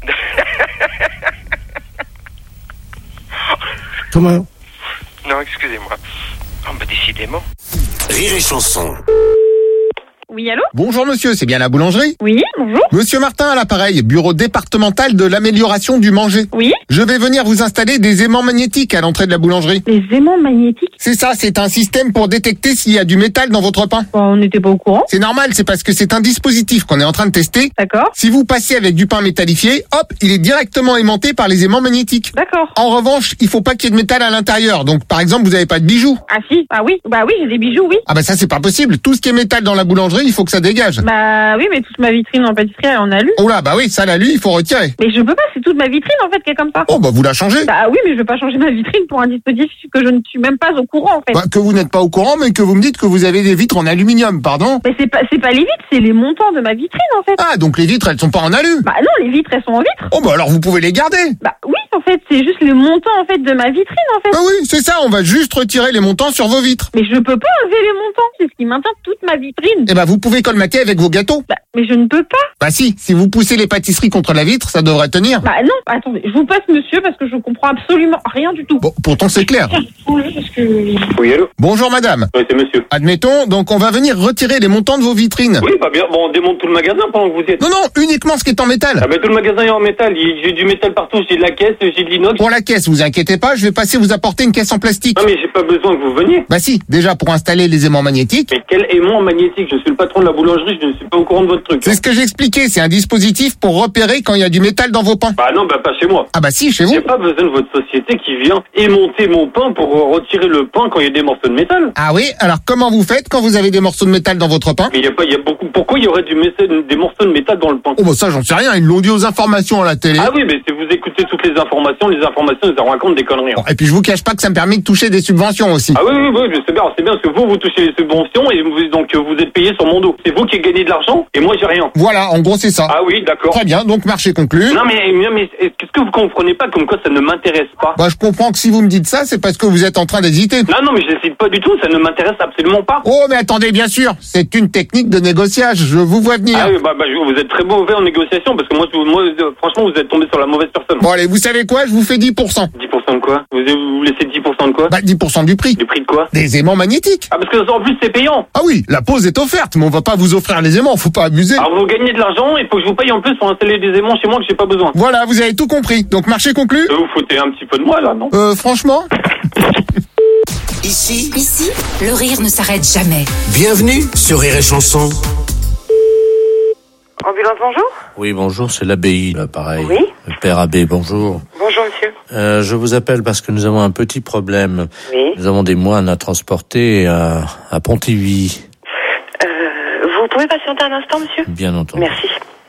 Comment? Non, excusez-moi. Oh, bah, décidément. Rire et chanson. Oui, allô? Bonjour monsieur, c'est bien la boulangerie? Oui, bonjour. Monsieur Martin à l'appareil, bureau départemental de l'amélioration du manger. Oui. Je vais venir vous installer des aimants magnétiques à l'entrée de la boulangerie. Des aimants magnétiques? C'est ça, c'est un système pour détecter s'il y a du métal dans votre pain. On n'était pas au courant. C'est normal, c'est parce que c'est un dispositif qu'on est en train de tester. D'accord. Si vous passez avec du pain métallifié, hop, il est directement aimanté par les aimants magnétiques. D'accord. En revanche, il faut pas qu'il y ait de métal à l'intérieur. Donc par exemple, vous avez pas de bijoux. Ah si, ah oui, bah oui, j'ai des bijoux, oui. Ah bah ça c'est pas possible. Tout ce qui est métal dans la boulangerie, il faut que ça dégage. Bah oui, mais toute ma vitrine en pâtisserie, elle en a lu. Oh là, bah oui, ça là, lui, il faut retirer. Mais je peux pas, c'est toute ma vitrine en fait qui est comme ça. Oh bah vous la changez. Bah oui, mais je vais pas changer ma vitrine pour un dispositif que je ne suis même pas au courant en fait. Bah, que vous n'êtes pas au courant, mais que vous me dites que vous avez des vitres en aluminium, pardon. Mais c'est pas les vitres, c'est les montants de ma vitrine en fait. Ah, donc les vitres, elles sont pas en alu. Bah non, les vitres, elles sont en vitre. Oh bah alors vous pouvez les garder. Bah oui, en fait, c'est juste les montants en fait de ma vitrine en fait. Bah oui, c'est ça, on va juste retirer les montants sur vos vitres. Mais je peux pas enlever les montants, c'est ce qui maintient toute ma vitrine. Eh bah vous pouvez colmater avec vos gâteaux. Bah, mais je ne peux pas. Bah si vous poussez les pâtisseries contre la vitre, ça devrait tenir. Bah non, attendez, je vous passe monsieur parce que je comprends absolument rien du tout. Bon, pourtant c'est clair. Oui, allô? Bonjour madame. Oui, c'est monsieur. Admettons, donc on va venir retirer les montants de vos vitrines. Oui, pas bien. Bon, on démonte tout le magasin pendant que vous y êtes. Non, uniquement ce qui est en métal. Ah, mais tout le magasin est en métal. J'ai du métal partout. J'ai de la caisse, j'ai de l'inox. Pour la caisse, vous inquiétez pas, je vais passer vous apporter une caisse en plastique. Non, mais j'ai pas besoin que vous veniez. Bah si, déjà pour installer les aimants magnétiques. Mais quel aimant magnétique? Je suis le patron de la boulangerie, je ne suis pas au courant de votre truc. C'est ce que j'ai expliqué, c'est un dispositif pour repérer quand il y a du métal dans vos pains. Bah non, bah pas chez moi. Ah bah si, chez vous. J'ai pas besoin de votre société qui vient aimanter mon pain pour retirer le pain quand il y a des morceaux de métal. Ah oui, alors comment vous faites quand vous avez des morceaux de métal dans votre pain? Mais il y a beaucoup. Pourquoi il y aurait des morceaux de métal dans le pain? Oh bah ça j'en sais rien, ils l'ont dit aux informations à la télé. Ah oui, mais si vous écoutez toutes les informations, ils en racontent des conneries. Bon, et puis je vous cache pas que ça me permet de toucher des subventions aussi. Ah oui, c'est bien parce que vous touchez les subventions et donc vous êtes payé sur mon dos. C'est vous qui gagnez de l'argent et moi j'ai rien. Voilà, en gros c'est ça. Ah oui, d'accord. Très bien, donc marché conclu. Non mais qu'est-ce que vous comprenez pas comme quoi ça ne m'intéresse pas? Bah je comprends que si vous me dites ça, c'est parce que vous êtes en train d'hésiter. Non mais j'hésite pas du tout, ça ne m'intéresse absolument pas. Oh mais attendez, bien sûr, c'est une technique de négociage, je vous vois venir. Ah oui, vous êtes très mauvais en négociation parce que moi franchement vous êtes tombé sur la mauvaise personne. Bon allez, vous savez quoi, je vous fais 10%. 10% de quoi? Vous laissez 10% de quoi? Bah 10% du prix. Du prix de quoi? Des aimants magnétiques. Ah parce que en plus c'est payant. Ah oui, la pause est offerte, mais on va pas vous offrir les aimants, faut pas abuser. Alors vous gagnez de l'argent, il faut que je vous paye en plus pour installer des aimants chez moi que j'ai pas besoin. Voilà, vous avez tout compris. Donc marché conclu. Vous foutez un petit peu de moi là, non? Franchement. Ici, le rire ne s'arrête jamais. Bienvenue sur Rire et Chanson. Ambulance, bonjour. Oui, bonjour, c'est l'abbaye, là, pareil. Oui. Le père abbé, bonjour. Bonjour, monsieur. Je vous appelle parce que nous avons un petit problème. Oui. Nous avons des moines à transporter à Pontivy. Vous pouvez patienter un instant, monsieur? Bien entendu. Merci.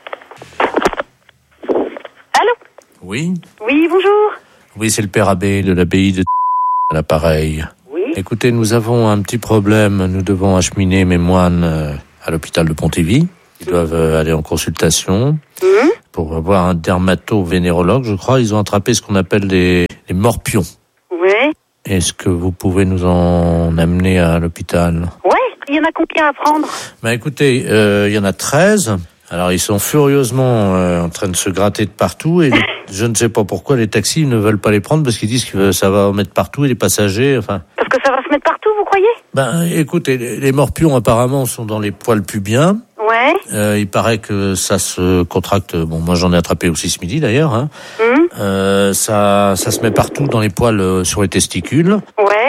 Allô? Oui? Oui, bonjour. Oui, c'est le père abbé de l'abbaye de à l'appareil. Oui. Écoutez, nous avons un petit problème. Nous devons acheminer mes moines à l'hôpital de Pontivy. Ils doivent aller en consultation pour avoir un dermato-vénérologue, je crois. Ils ont attrapé ce qu'on appelle les morpions. Oui. Est-ce que vous pouvez nous en amener à l'hôpital? Ouais, il y en a combien à prendre? Écoutez, il y en a 13. Alors, ils sont furieusement en train de se gratter de partout et je ne sais pas pourquoi les taxis ne veulent pas les prendre parce qu'ils disent que ça va en mettre partout et les passagers, enfin... Parce que ça va se mettre partout, vous croyez? Écoutez, les morpions apparemment sont dans les poils pubiens. Ouais. Il paraît que ça se contracte. Bon, moi j'en ai attrapé aussi ce midi d'ailleurs. Hein. Ça se met partout dans les poils sur les testicules. Ouais.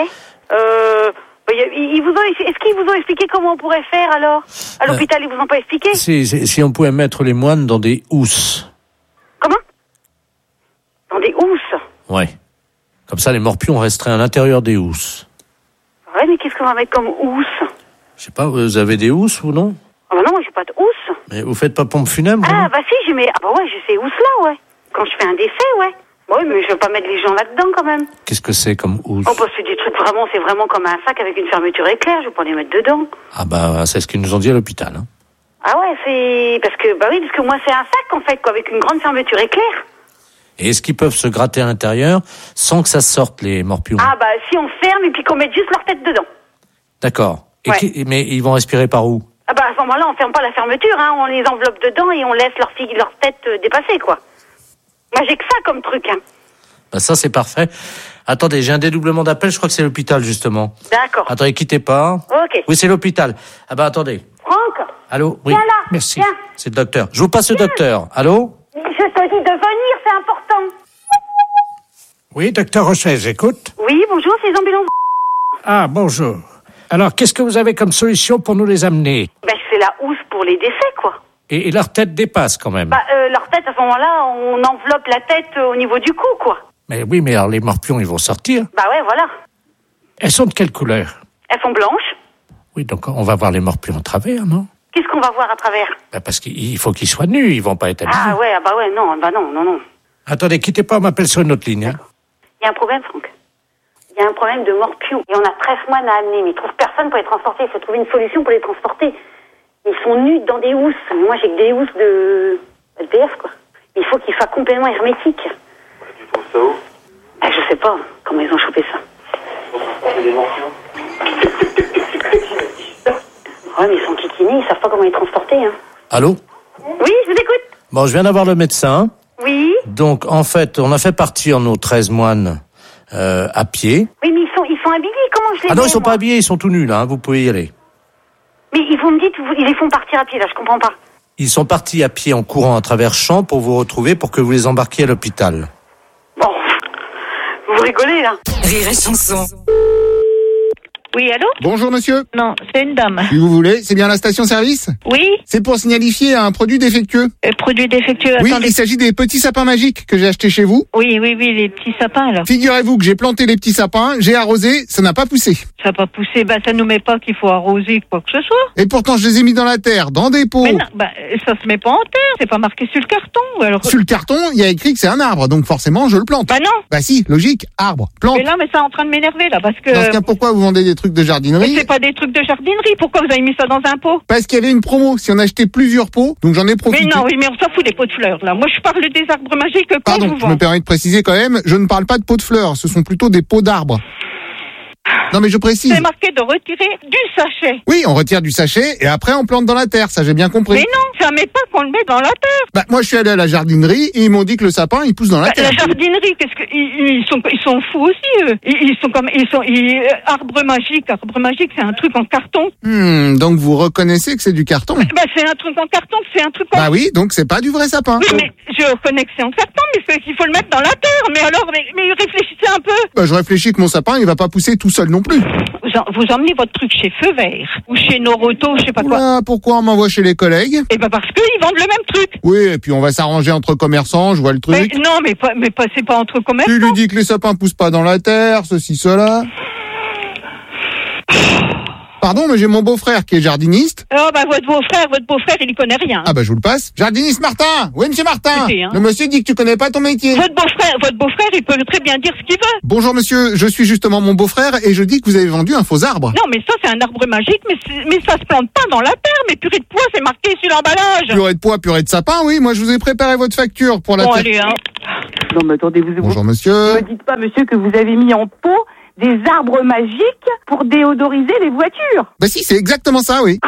Est-ce qu'ils vous ont expliqué comment on pourrait faire alors? À l'hôpital, ils vous ont pas expliqué? Si on pouvait mettre les moines dans des housses. Comment? Dans des housses? Ouais. Comme ça, les morpions resteraient à l'intérieur des housses. Ouais, mais qu'est-ce qu'on va mettre comme housse? Je sais pas, vous avez des housses ou non? Ah bah non, moi j'ai pas de housse. Mais vous faites pas pompe funèbre? Ah bah si, j'ai ces housses-là, ouais. Quand je fais un décès, ouais. Oui, mais je vais pas mettre les gens là-dedans quand même. Qu'est-ce que c'est comme housse? Oh bah c'est des trucs c'est vraiment comme un sac avec une fermeture éclair, je vais pas les mettre dedans. Ah bah c'est ce qu'ils nous ont dit à l'hôpital. Hein. Ah ouais, c'est... Parce que moi c'est un sac en fait, quoi, avec une grande fermeture éclair. Et est-ce qu'ils peuvent se gratter à l'intérieur sans que ça sorte les morpions? Ah bah si on ferme et puis qu'on mette juste leur tête dedans. D'accord. Ouais. Mais ils vont respirer par où? Ah bah à ce moment-là, on ferme pas la fermeture, hein, on les enveloppe dedans et on laisse leur tête dépasser, quoi. Moi j'ai que ça comme truc, hein. Bah ça c'est parfait. Attendez, j'ai un dédoublement d'appel, je crois que c'est l'hôpital justement. D'accord. Attendez, quittez pas. Ok. Oui, c'est l'hôpital. Ah bah attendez. Franck. Allô? Oui. Viens là. Merci. Viens. C'est le docteur. Je vous passe le docteur. Allô? Je te dis de venir, c'est important. Oui, docteur Rocher, j'écoute. Oui, bonjour, c'est les ambulances. Ah, bonjour. Alors, qu'est-ce que vous avez comme solution pour nous les amener? C'est la housse pour les décès, quoi. Et leur tête dépasse quand même. Leur tête, à ce moment-là, on enveloppe la tête au niveau du cou, quoi. Mais oui, mais alors les morpions, ils vont sortir. Ouais, voilà. Elles sont de quelle couleur? Elles sont blanches. Oui, donc on va voir les morpions à travers, non? Qu'est-ce qu'on va voir à travers? Parce qu'il faut qu'ils soient nus, ils vont pas être habillés. Ah ouais, non. Attendez, quittez pas, on m'appelle sur une autre ligne. Hein. Il y a un problème, Franck. Il y a un problème de morpions. Et on a 13 moines à amener, mais ils trouvent personne pour les transporter. Il faut trouver une solution pour les transporter. Ils sont nus dans des housses. Moi, j'ai que des housses de LPF, quoi. Il faut qu'ils soient complètement hermétiques. Tu trouves ça où? Je sais pas comment ils ont chopé ça. Des morpions. Ouais, mais ils sont kikinés, ils savent pas comment les transporter, hein. Allô? Oui, je vous écoute. Bon, je viens d'avoir le médecin. Oui. Donc, en fait, on a fait partir nos 13 moines à pied. Oui, mais ils sont habillés, comment je les Ah non, mets, ils sont moi pas habillés, ils sont tout nus, là, hein, vous pouvez y aller. Mais vous me dites, ils les font partir à pied, là, je comprends pas. Ils sont partis à pied en courant à travers champs pour vous retrouver, pour que vous les embarquiez à l'hôpital. Bon, vous rigolez, là. Rire et chanson. Oui, allô? Bonjour monsieur. Non, c'est une dame. Si vous voulez, c'est bien la station-service? Oui. C'est pour signifier un produit défectueux. Produit défectueux, Oui, attendez. il s'agit des petits sapins magiques que j'ai achetés chez vous. Oui, les petits sapins, là. Figurez-vous que j'ai planté les petits sapins, j'ai arrosé, ça n'a pas poussé. Ça n'a pas poussé, ça nous met pas qu'il faut arroser quoi que ce soit. Et pourtant, je les ai mis dans la terre, dans des pots. Mais non, ça se met pas en terre, c'est pas marqué sur le carton. Alors... Sur le carton, il y a écrit que c'est un arbre, donc forcément, je le plante. Bah non. Bah si, logique, arbre, plante. Mais là, c'est en train de m'énerver, là, parce que... Dans ce cas, pourquoi vous vendez des trucs de jardinerie? Mais c'est pas des trucs de jardinerie, pourquoi vous avez mis ça dans un pot? Parce qu'il y avait une promo, si on achetait plusieurs pots, donc j'en ai profité. Mais non, oui, mais on s'en fout des pots de fleurs, là. Moi, je parle des arbres magiques qu'on Pardon, vous je vend. me permets de préciser quand même, je ne parle pas de pots de fleurs, ce sont plutôt des pots d'arbres. Non mais je précise. C'est marqué de retirer du sachet. Oui, on retire du sachet et après on plante dans la terre, ça j'ai bien compris. Mais non, ça met pas qu'on le met dans la terre. Bah moi je suis allé à la jardinerie et ils m'ont dit que le sapin il pousse dans la terre. La jardinerie, qu'est-ce que ils sont fous aussi eux. Arbre magique, c'est un truc en carton. Donc vous reconnaissez que c'est du carton. C'est un truc en carton, c'est un truc en... Bah oui, donc c'est pas du vrai sapin. Oui, mais je reconnais que c'est en carton, mais c'est qu'il faut le mettre dans la terre. Mais alors, mais réfléchissez un peu. Bah je réfléchis que mon sapin il va pas pousser tout seul non plus. Vous vous emmenez votre truc chez Feu Vert ou chez Noroto, je sais pas quoi. Oula, pourquoi on m'envoie chez les collègues? Eh ben parce qu'ils vendent le même truc. Oui, et puis on va s'arranger entre commerçants, je vois le truc. Non, mais c'est pas entre commerçants. Tu lui dis que les sapins poussent pas dans la terre, ceci, cela. Pardon, mais j'ai mon beau-frère qui est jardiniste. Oh, bah, votre beau-frère, il y connaît rien. Ah, bah, je vous le passe. Jardiniste Martin! Oui, monsieur Martin! Écoutez, hein. Le monsieur dit que tu connais pas ton métier. Votre beau-frère, il peut très bien dire ce qu'il veut. Bonjour, monsieur. Je suis justement mon beau-frère et je dis que vous avez vendu un faux arbre. Non, mais ça, c'est un arbre magique, mais ça se plante pas dans la terre. Mais purée de pois, c'est marqué sur l'emballage. Purée de pois, purée de sapin, oui. Moi, je vous ai préparé votre facture pour la Bon, allez, hein. Non, mais attendez, Bonjour, monsieur. Ne me dites pas, monsieur, que vous avez mis en pot des arbres magiques pour déodoriser les voitures. Bah si, c'est exactement ça, oui.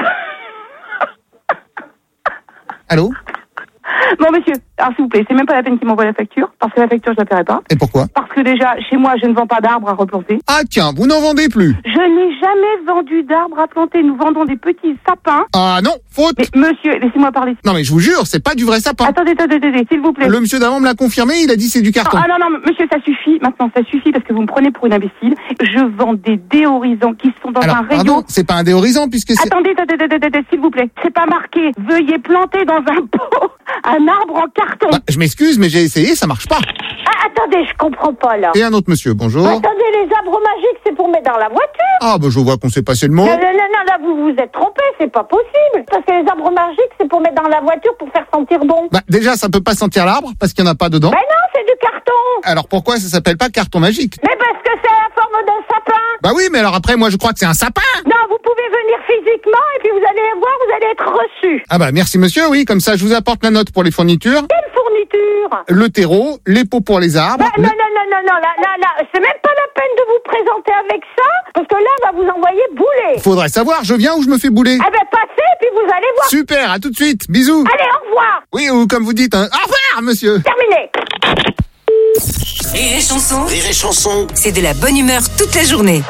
Allô? Bon, monsieur, alors s'il vous plaît, c'est même pas la peine qu'il m'envoie la facture, parce que la facture, je la paierai pas. Et pourquoi? Parce que déjà, chez moi, je ne vends pas d'arbres à replanter. Ah tiens, vous n'en vendez plus? Je n'ai jamais vendu d'arbres à planter. Nous vendons des petits sapins. Ah non, faute. Mais monsieur, laissez-moi parler. Non mais je vous jure, c'est pas du vrai sapin. Attendez, s'il vous plaît. Le monsieur d'avant me l'a confirmé, il a dit c'est du carton. Ah non, monsieur, ça suffit. Maintenant, ça suffit parce que vous me prenez pour une imbécile. Je vends des déorisants qui sont dans un rayon. Pardon, c'est pas un déorisant puisque c'est... Attendez, s'il vous plaît. C'est pas marqué. Veuillez planter dans un pot un arbre en carton. Bah, je m'excuse, mais j'ai essayé, ça marche pas. Ah, attendez, je comprends pas là. Et un autre monsieur, bonjour. Attendez, les arbres magiques, c'est pour mettre dans la voiture. Ah, bah je vois qu'on s'est passé le mot. Non, là, vous vous êtes trompé, c'est pas possible. Parce que les arbres magiques, c'est pour mettre dans la voiture pour faire sentir bon. Bah déjà, ça peut pas sentir l'arbre parce qu'il y en a pas dedans. Mais non, c'est du carton. Alors pourquoi ça s'appelle pas carton magique? Mais parce que c'est la forme d'un sapin. Bah oui, mais alors après, moi je crois que c'est un sapin. Non, vous pouvez venir physiquement et puis vous allez voir, vous allez être reçu. Ah bah merci monsieur, oui, comme ça je vous apporte la note pour les fournitures. Quelle fourniture? Le terreau, les pots pour les arbres. Bah, non, là, c'est même pas la peine de vous présenter avec ça, parce que là, on va vous envoyer bouler. Faudrait savoir, je viens ou je me fais bouler? Ah ben passez, puis vous allez voir. Super, à tout de suite, bisous. Allez, au revoir. Oui, ou comme vous dites, au revoir monsieur. Terminé. Rire et chanson. Rire et chanson. C'est de la bonne humeur toute la journée.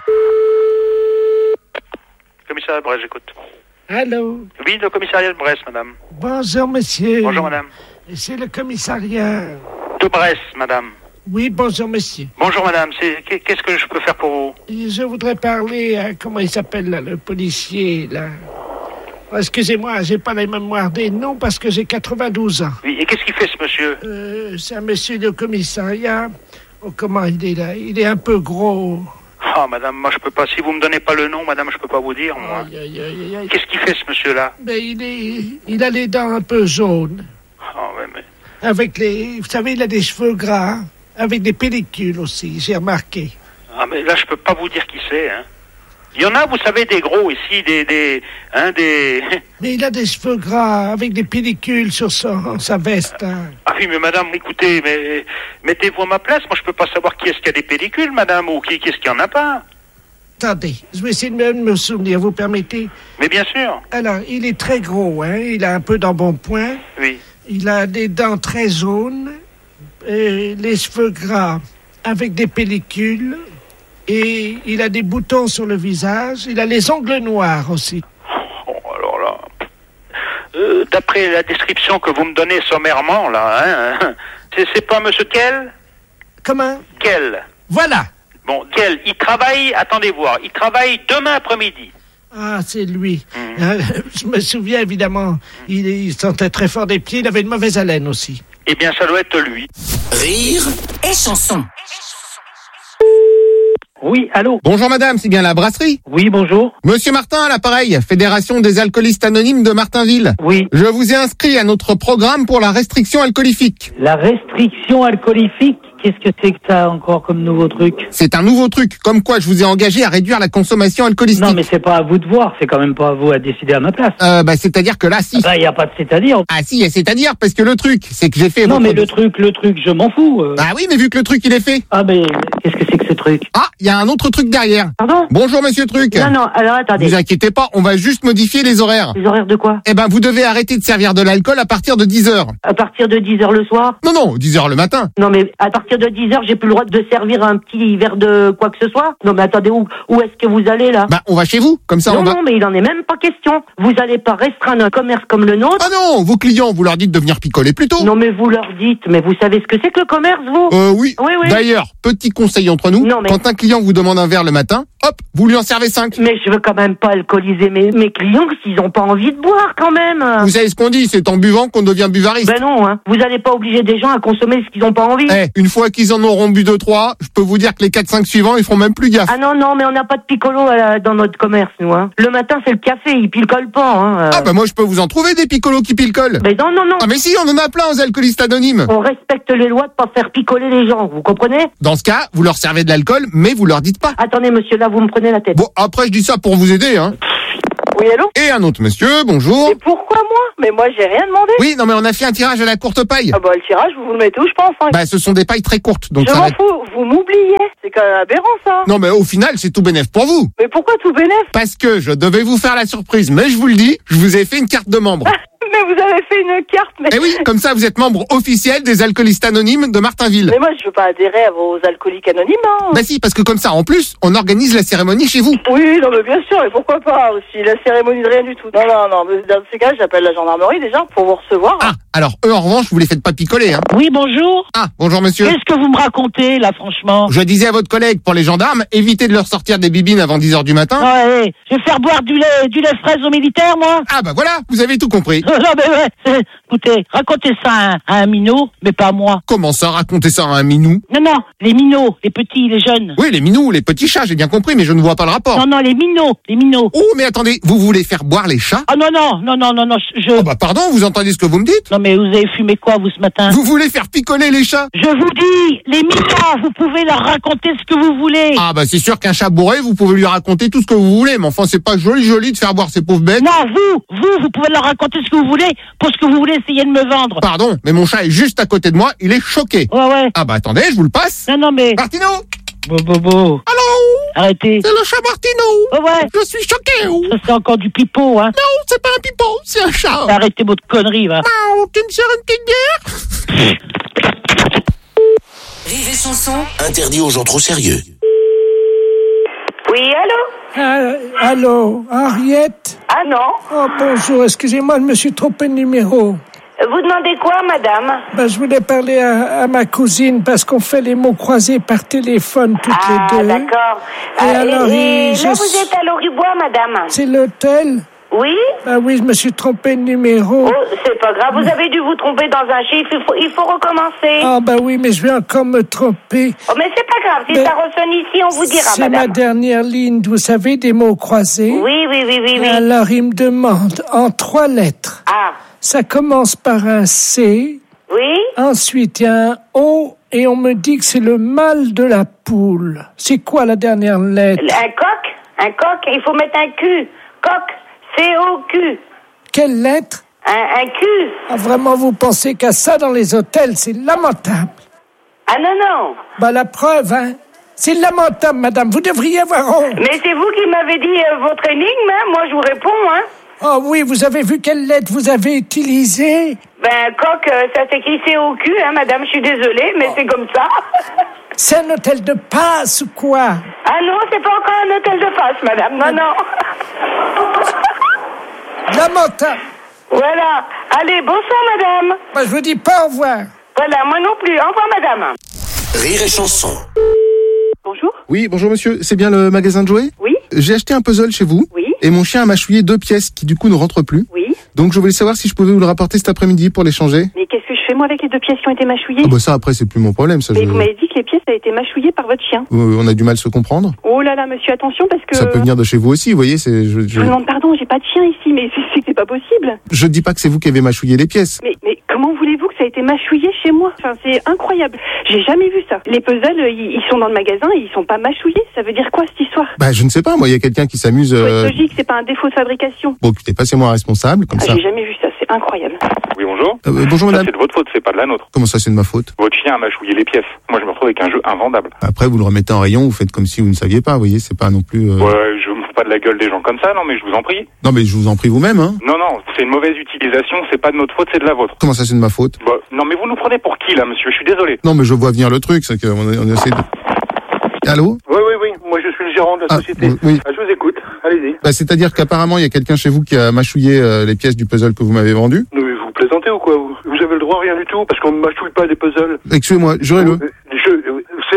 Commissariat de Brest, j'écoute. Allô? Oui, le commissariat de Brest, madame. Bonjour, monsieur. Bonjour, madame. C'est le commissariat. De Brest, madame. Oui, bonjour, monsieur. Bonjour, madame. Qu'est-ce que je peux faire pour vous? Je voudrais parler à, comment il s'appelle, là, le policier, là. Oh, excusez-moi, j'ai pas la mémoire des noms parce que j'ai 92 ans. Oui, et qu'est-ce qu'il fait, ce monsieur? C'est un monsieur de commissariat. Oh, comment il est, là? Il est un peu gros. Ah, madame, moi, je peux pas. Si vous me donnez pas le nom, madame, je peux pas vous dire, moi. Aïe. Qu'est-ce qu'il fait, ce monsieur-là? Ben, il a les dents un peu jaunes. Ah, ouais, mais... Avec vous savez, il a des cheveux gras. Avec des pellicules aussi, j'ai remarqué. Ah, mais là, je peux pas vous dire qui c'est, hein. Il y en a, vous savez, des gros ici, des... Mais il a des cheveux gras, avec des pellicules sur sa veste, hein. Ah oui, mais madame, écoutez, mais mettez-vous à ma place. Moi, je peux pas savoir qui est-ce qui a des pellicules, madame, ou qui est-ce qui en a pas. Attendez, je vais essayer de me souvenir, vous permettez? Mais bien sûr. Alors, il est très gros, hein. Il a un peu d'embonpoint. Oui. Il a des dents très jaunes, les cheveux gras, avec des pellicules, et il a des boutons sur le visage. Il a les ongles noirs aussi. Oh, alors là... d'après la description que vous me donnez sommairement, là, hein, c'est pas monsieur Kell? Comment? Kell. Voilà. Bon, Kell, il travaille, attendez voir, il travaille demain après-midi. Ah, c'est lui. Je me souviens, évidemment, il sentait très fort des pieds, il avait une mauvaise haleine aussi. Eh bien, ça doit être lui. Rire et chanson. Oui, allô? Bonjour madame, c'est bien la brasserie? Oui, bonjour. Monsieur Martin à l'appareil, Fédération des alcoolistes anonymes de Martinville. Oui. Je vous ai inscrit à notre programme pour la restriction alcoolifique. La restriction alcoolifique? Qu'est-ce que c'est que ça encore comme nouveau truc? C'est un nouveau truc, comme quoi je vous ai engagé à réduire la consommation alcoolistique. Non, mais c'est pas à vous de voir, c'est quand même pas à vous à décider à ma place. C'est-à-dire que là, si. Y a pas de c'est-à-dire. Ah si, y a c'est-à-dire, parce que le truc, c'est que j'ai fait... Non, mais le truc, je m'en fous. Ah oui, mais vu que le truc, il est fait. Ah, mais qu'est-ce que c'est que ce truc? Ah, il y a un autre truc derrière. Pardon? Bonjour, monsieur Truc. Non, alors attendez. Vous inquiétez pas, on va juste modifier les horaires. Les horaires de quoi? Eh ben, vous devez arrêter de servir de l'alcool à partir de 10h. À partir de 10h le soir? Non, 10h le matin. Non, mais à partir de 10h, j'ai plus le droit de servir un petit verre de quoi que ce soit? Non, mais attendez, où est-ce que vous allez, là? Bah, on va chez vous, comme ça non, on va... Non, mais il en est même pas question. Vous allez pas restreindre un commerce comme le nôtre? Ah non, vos clients, vous leur dites de venir picoler plus tôt. Non, mais vous leur dites, mais vous savez ce que c'est que le commerce, vous? Oui. Oui. D'ailleurs, petit conseil entre nous, Non, mais... quand un client vous demande un verre le matin, hop, vous lui en servez 5. Mais je veux quand même pas alcooliser mes clients s'ils ont pas envie de boire quand même. Vous savez ce qu'on dit, c'est en buvant qu'on devient buvariste. Ben non, hein. Vous allez pas obliger des gens à consommer ce qu'ils ont pas envie. Une fois qu'ils en auront bu 2-3, je peux vous dire que les 4-5 suivants, ils feront même plus gaffe. Ah non, mais on n'a pas de piccolo dans notre commerce, nous, hein. Le matin, c'est le café, il picole pas, hein. Ah bah moi, je peux vous en trouver des picolos qui picolent. Mais non. Ah mais si, on en a plein aux alcoolistes anonymes. On respecte les lois de pas faire picoler les gens, vous comprenez? Dans ce cas, vous leur servez de l'alcool, mais vous leur dites pas. Attendez, monsieur, là, vous me prenez la tête. Bon, après, je dis ça pour vous aider, hein. Oui, allô? Et un autre monsieur, bonjour. Et pourquoi moi? Mais moi, j'ai rien demandé. Oui, non mais on a fait un tirage à la courte paille. Ah bah, le tirage, vous le mettez où, je pense, hein. Bah, ce sont des pailles très courtes, donc je ça m'en va... fous, vous m'oubliez. C'est quand même aberrant, ça. Non mais au final, c'est tout bénef pour vous. Mais pourquoi tout bénef? Parce que je devais vous faire la surprise, mais je vous le dis, je vous ai fait une carte de membre. Mais vous avez fait une carte, mais... Eh oui, comme ça, vous êtes membre officiel des alcoolistes anonymes de Martinville. Mais moi, je veux pas adhérer à vos alcooliques anonymes, hein. Bah si, parce que comme ça, en plus, on organise la cérémonie chez vous. Oui, non, mais bien sûr, et pourquoi pas aussi, la cérémonie de rien du tout. Non, mais dans ces cas, j'appelle la gendarmerie, déjà, pour vous recevoir. Ah, alors, eux, en revanche, vous les faites pas picoler, hein. Oui, bonjour. Ah, bonjour, monsieur. Qu'est-ce que vous me racontez, là, franchement? Je disais à votre collègue, pour les gendarmes, évitez de leur sortir des bibines avant 10h du matin. Ouais, je vais faire boire du lait fraise aux militaires, moi. Ah bah voilà, vous avez tout compris. Non, mais ouais, écoutez, racontez ça à un minot, mais pas à moi. Comment ça, racontez ça à un minou? Non, les minots, les petits, les jeunes. Oui, les minous, les petits chats, j'ai bien compris, mais je ne vois pas le rapport. Non, les minots. Oh, mais attendez, vous voulez faire boire les chats? Ah non, je... Oh bah pardon, vous entendez ce que vous me dites? Non mais vous avez fumé quoi, vous, ce matin? Vous voulez faire picoler les chats? Je vous dis, les minots, vous pouvez leur raconter ce que vous voulez. Ah bah c'est sûr qu'un chat bourré, vous pouvez lui raconter tout ce que vous voulez, mais enfin c'est pas joli de faire boire ces pauvres bêtes. Non, vous pouvez leur raconter ce que vous voulez pour ce que vous voulez essayer de me vendre. Pardon, mais mon chat est juste à côté de moi, il est choqué. Ouais. Ah bah attendez, je vous le passe. Non mais... Martino! Allô? Arrêtez. C'est le chat Martino. Oh ouais. Je suis choqué. Ça c'est encore du pipeau, hein. Non, c'est pas un pipeau, c'est un chat. Arrêtez votre connerie, va. Ah, tu me sers une petite bière? Rire et chanson. Interdit aux gens trop sérieux. Oui, allô? Allô, Henriette? Ah non. Oh, bonjour, excusez-moi, je me suis trompé de numéro. Vous demandez quoi, madame? Je voulais parler à ma cousine parce qu'on fait les mots croisés par téléphone toutes les deux. Ah, d'accord. Et alors, là, vous êtes à Loribois, madame? C'est l'hôtel? Oui? Oui, je me suis trompé de numéro. Oh, c'est pas grave, vous avez dû vous tromper dans un chiffre, il faut recommencer. Ah, oui, mais je vais encore me tromper. Oh, mais c'est pas grave, si ça ressonne ici, on vous dira, c'est madame. C'est ma dernière ligne, vous savez, des mots croisés. Oui. Alors, il me demande en 3 lettres. Ah. Ça commence par un C. Oui. Ensuite, il y a un O et on me dit que c'est le mâle de la poule. C'est quoi la dernière lettre? Un coq, il faut mettre un Q. Coq, C-O-Q. Quelle lettre? Un Q. Ah, vraiment, vous pensez qu'à ça dans les hôtels, c'est lamentable. Ah non. La preuve, hein. C'est lamentable, madame, vous devriez avoir honte. Mais c'est vous qui m'avez dit votre énigme, hein. Moi je vous réponds, hein. Oh oui, vous avez vu quelle lettre vous avez utilisée? Coq, ça s'écrit C-O-Q, hein, madame, je suis désolée, mais c'est comme ça. C'est un hôtel de passe ou quoi? Ah non, c'est pas encore un hôtel de passe, madame, non. Lamentable. Voilà. Allez, bonsoir, madame. Je vous dis pas au revoir. Voilà, moi non plus. Au revoir, madame. Rire et chanson. Bonjour. Oui, bonjour monsieur, c'est bien le magasin de jouets? Oui. J'ai acheté un puzzle chez vous. Oui. Et mon chien a mâchouillé 2 pièces qui du coup ne rentrent plus. Oui. Donc je voulais savoir si je pouvais vous le rapporter cet après-midi pour l'échanger. Mais qu'est-ce que je fais moi avec les 2 pièces qui ont été mâchouillées? Ça après c'est plus mon problème. Ça, mais vous m'avez dit que les pièces avaient été mâchouillées par votre chien. On a du mal à se comprendre. Oh là là, monsieur, attention parce que... Ça peut venir de chez vous aussi, vous voyez. Je vous demande pardon, j'ai pas de chien ici, mais c'est pas possible. Je dis pas que c'est vous qui avez mâchouillé les pièces. Mais comment voulez-vous que ça ait été mâchouillé chez moi? Enfin, c'est incroyable. J'ai jamais vu ça. Les puzzles, ils sont dans le magasin et ils sont pas mâchouillés. Ça veut dire quoi cette histoire? Je ne sais pas, moi, il y a quelqu'un qui s'amuse... Faut être logique, c'est pas un défaut de fabrication. Bon, écoutez, passez-moi un responsable, comme ça. J'ai jamais vu ça, c'est incroyable. Oui, bonjour. Bonjour madame. Ça, c'est de votre faute, c'est pas de la nôtre. Comment ça, c'est de ma faute? Votre chien a mâchouillé les pièces. Moi, je me retrouve avec un jeu invendable. Après, vous le remettez en rayon, vous faites comme si vous ne saviez pas, vous voyez, c'est pas non plus... Ouais, je me fous pas de la gueule des gens comme ça, non, mais je vous en prie. Non, mais je vous en prie vous-même, hein. Non, c'est une mauvaise utilisation, c'est pas de notre faute, c'est de la vôtre. Comment ça, c'est de ma faute? Non, mais vous nous prenez pour qui, là, monsieur? Je suis désolé. Non, mais je vois venir le truc, c'est qu'on essaie de... Allô? Oui, moi je suis le gérant de la société. Oui. Je vous écoute, allez-y. C'est-à-dire qu'apparemment, il y a quelqu'un chez vous qui a mâchouillé les pièces du puzzle que vous m'avez vendu. Non, mais vous plaisantez ou quoi? Vous avez le droit à rien du tout, parce qu'on ne mâchouille pas des puzzles. Excusez-moi, jurez-le. C'est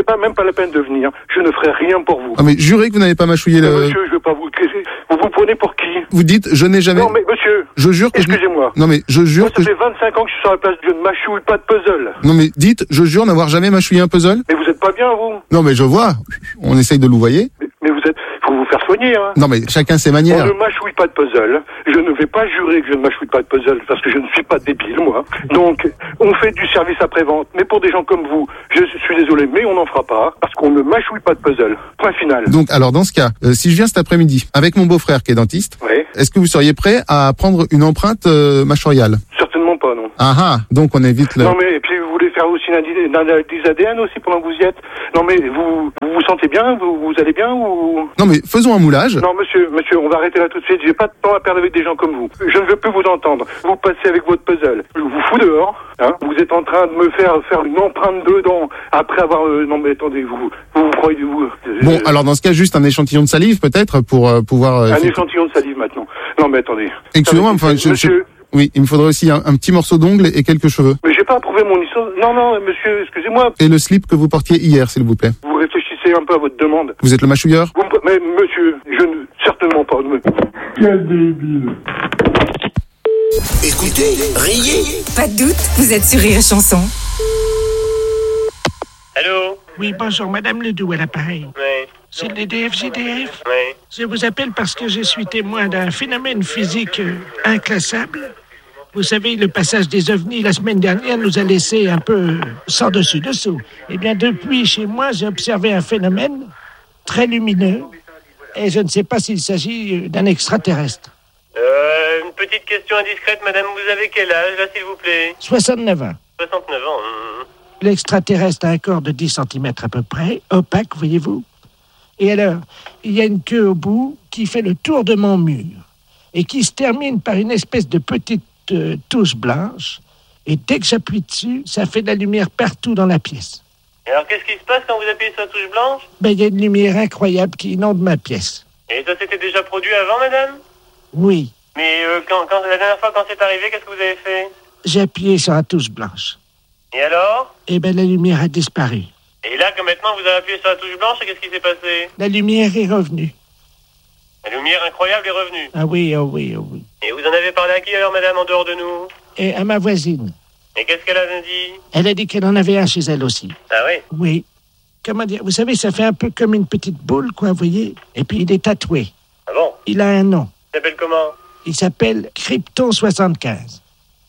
c'est pas même pas la peine de venir. Je ne ferai rien pour vous. Ah mais jurez que vous n'avez pas mâchouillé le... Monsieur, je veux pas vous... Vous vous prenez pour qui? Vous dites, je n'ai jamais... Non mais monsieur, je jure que excusez-moi. Non mais je jure moi, ça fait 25 ans que je suis sur la place, je ne mâchouille pas de puzzle. Non mais dites, je jure n'avoir jamais mâchouillé un puzzle. Mais vous êtes pas bien, vous? Non mais je vois, on essaye de louvoyer. Mais vous êtes... Faut vous faire soigner, hein. Non mais chacun ses manières. On ne mâchouille pas de puzzle. Je ne vais pas jurer que je ne mâchouille pas de puzzle parce que je ne suis pas débile, moi. Donc, on fait du service après-vente. Mais pour des gens comme vous, je suis désolé, mais on n'en fera pas parce qu'on ne mâchouille pas de puzzle. Point final. Donc, alors dans ce cas, si je viens cet après-midi avec mon beau-frère qui est dentiste, oui. Est-ce que vous seriez prêt à prendre une empreinte mâchoiriale? Certainement pas, non. Ah, donc on évite le... Non mais, et puis vous voulez faire aussi une analyse ADN aussi pendant que vous y êtes? Non mais, vous vous sentez bien? Vous allez bien ou... Non mais, faisons un moulage. Non monsieur, on va arrêter là tout de suite. J'ai pas de temps à perdre avec des gens comme vous. Je ne veux plus vous entendre. Vous passez avec votre puzzle. Je vous fous dehors. Hein. Vous êtes en train de me faire une empreinte dedans après avoir... non mais attendez, vous croyez... Bon, alors dans ce cas, juste un échantillon de salive peut-être pour pouvoir... un échantillon de salive maintenant. Non mais attendez. Excusez-moi, enfin... Monsieur... Oui, il me faudrait aussi un petit morceau d'ongle et quelques cheveux. Mais j'ai pas approuvé mon histoire. Non, monsieur, excusez-moi. Et le slip que vous portiez hier, s'il vous plaît. Vous réfléchissez un peu à votre demande. Vous êtes le mâchouilleur? Mais monsieur, je ne... Certainement pas. Quel débile. Écoutez, riez. Pas de doute, vous êtes sur Rire et Chanson. Allô? Oui, bonjour, Madame Ledoux à l'appareil. Oui. C'est le DDF-JDF? Oui. Je vous appelle parce que je suis témoin d'un phénomène physique inclassable. Vous savez, le passage des ovnis la semaine dernière nous a laissé un peu sans dessus-dessous. Eh bien, depuis, chez moi, j'ai observé un phénomène très lumineux. Et je ne sais pas s'il s'agit d'un extraterrestre. Une petite question indiscrète, madame. Vous avez quel âge, là, s'il vous plaît? 69 ans. 69 ans. L'extraterrestre a un corps de 10 cm à peu près, opaque, voyez-vous. Et alors, il y a une queue au bout qui fait le tour de mon mur et qui se termine par une espèce de petite touche blanche. Et dès que j'appuie dessus, ça fait de la lumière partout dans la pièce. Et alors, qu'est-ce qui se passe quand vous appuyez sur la touche blanche? Il y a une lumière incroyable qui inonde ma pièce. Et ça s'était déjà produit avant, madame? Oui. Mais quand la dernière fois, quand c'est arrivé, qu'est-ce que vous avez fait? J'ai appuyé sur la touche blanche. Et alors? La lumière a disparu. Et là, que maintenant, vous avez appuyé sur la touche blanche, et qu'est-ce qui s'est passé? La lumière est revenue. La lumière incroyable est revenue? Ah oui, oh oui, oh oui. Et vous en avez parlé à qui, alors, madame, en dehors de nous? Et à ma voisine. Et qu'est-ce qu'elle a dit? Elle a dit qu'elle en avait un chez elle aussi. Ah oui? Oui. Comment dire? Vous savez, ça fait un peu comme une petite boule, quoi, vous voyez? Et puis, il est tatoué. Ah bon? Il a un nom. Il s'appelle comment? Il s'appelle Krypton 75.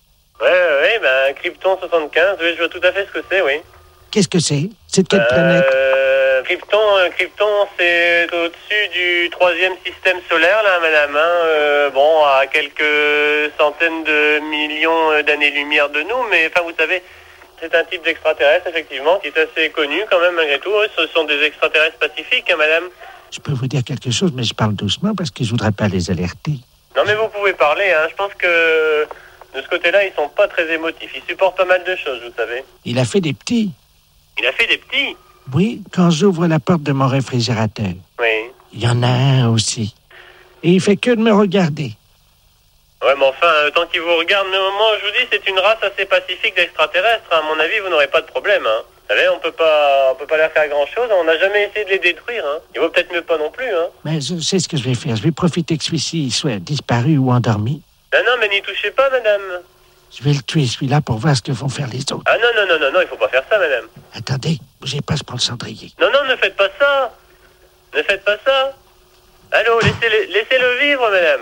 Ouais, Krypton 75, oui, je vois tout à fait ce que c'est, oui. Qu'est-ce que c'est? C'est de quelle planète? Krypton, c'est au-dessus du 3e système solaire, là, madame. À quelques centaines de millions d'années-lumière de nous, mais enfin, vous savez, c'est un type d'extraterrestre, effectivement, qui est assez connu quand même, malgré tout. Ce sont des extraterrestres pacifiques, hein, madame. Je peux vous dire quelque chose, mais je parle doucement parce que je voudrais pas les alerter. Non, mais vous pouvez parler, hein. Je pense que de ce côté-là, ils sont pas très émotifs. Ils supportent pas mal de choses, vous savez. Il a fait des petits. Il a fait des petits? Oui, quand j'ouvre la porte de mon réfrigérateur. Oui. Il y en a un aussi. Et il fait que de me regarder. Ouais, mais enfin, tant qu'il vous regarde, mais moi, je vous dis, c'est une race assez pacifique d'extraterrestres. À mon avis, vous n'aurez pas de problème, hein. Vous savez, on peut pas leur faire grand-chose. On n'a jamais essayé de les détruire, hein. Il vaut peut-être mieux pas non plus, hein. Mais je sais ce que je vais faire. Je vais profiter que celui-ci soit disparu ou endormi. Non, mais n'y touchez pas, madame. Je vais le tuer, celui-là, pour voir ce que vont faire les autres. Ah non, il faut pas faire ça, madame. Attendez, bougez pas, je prends le cendrier. Non, ne faites pas ça. Ne faites pas ça. Allô, laissez-le vivre, madame.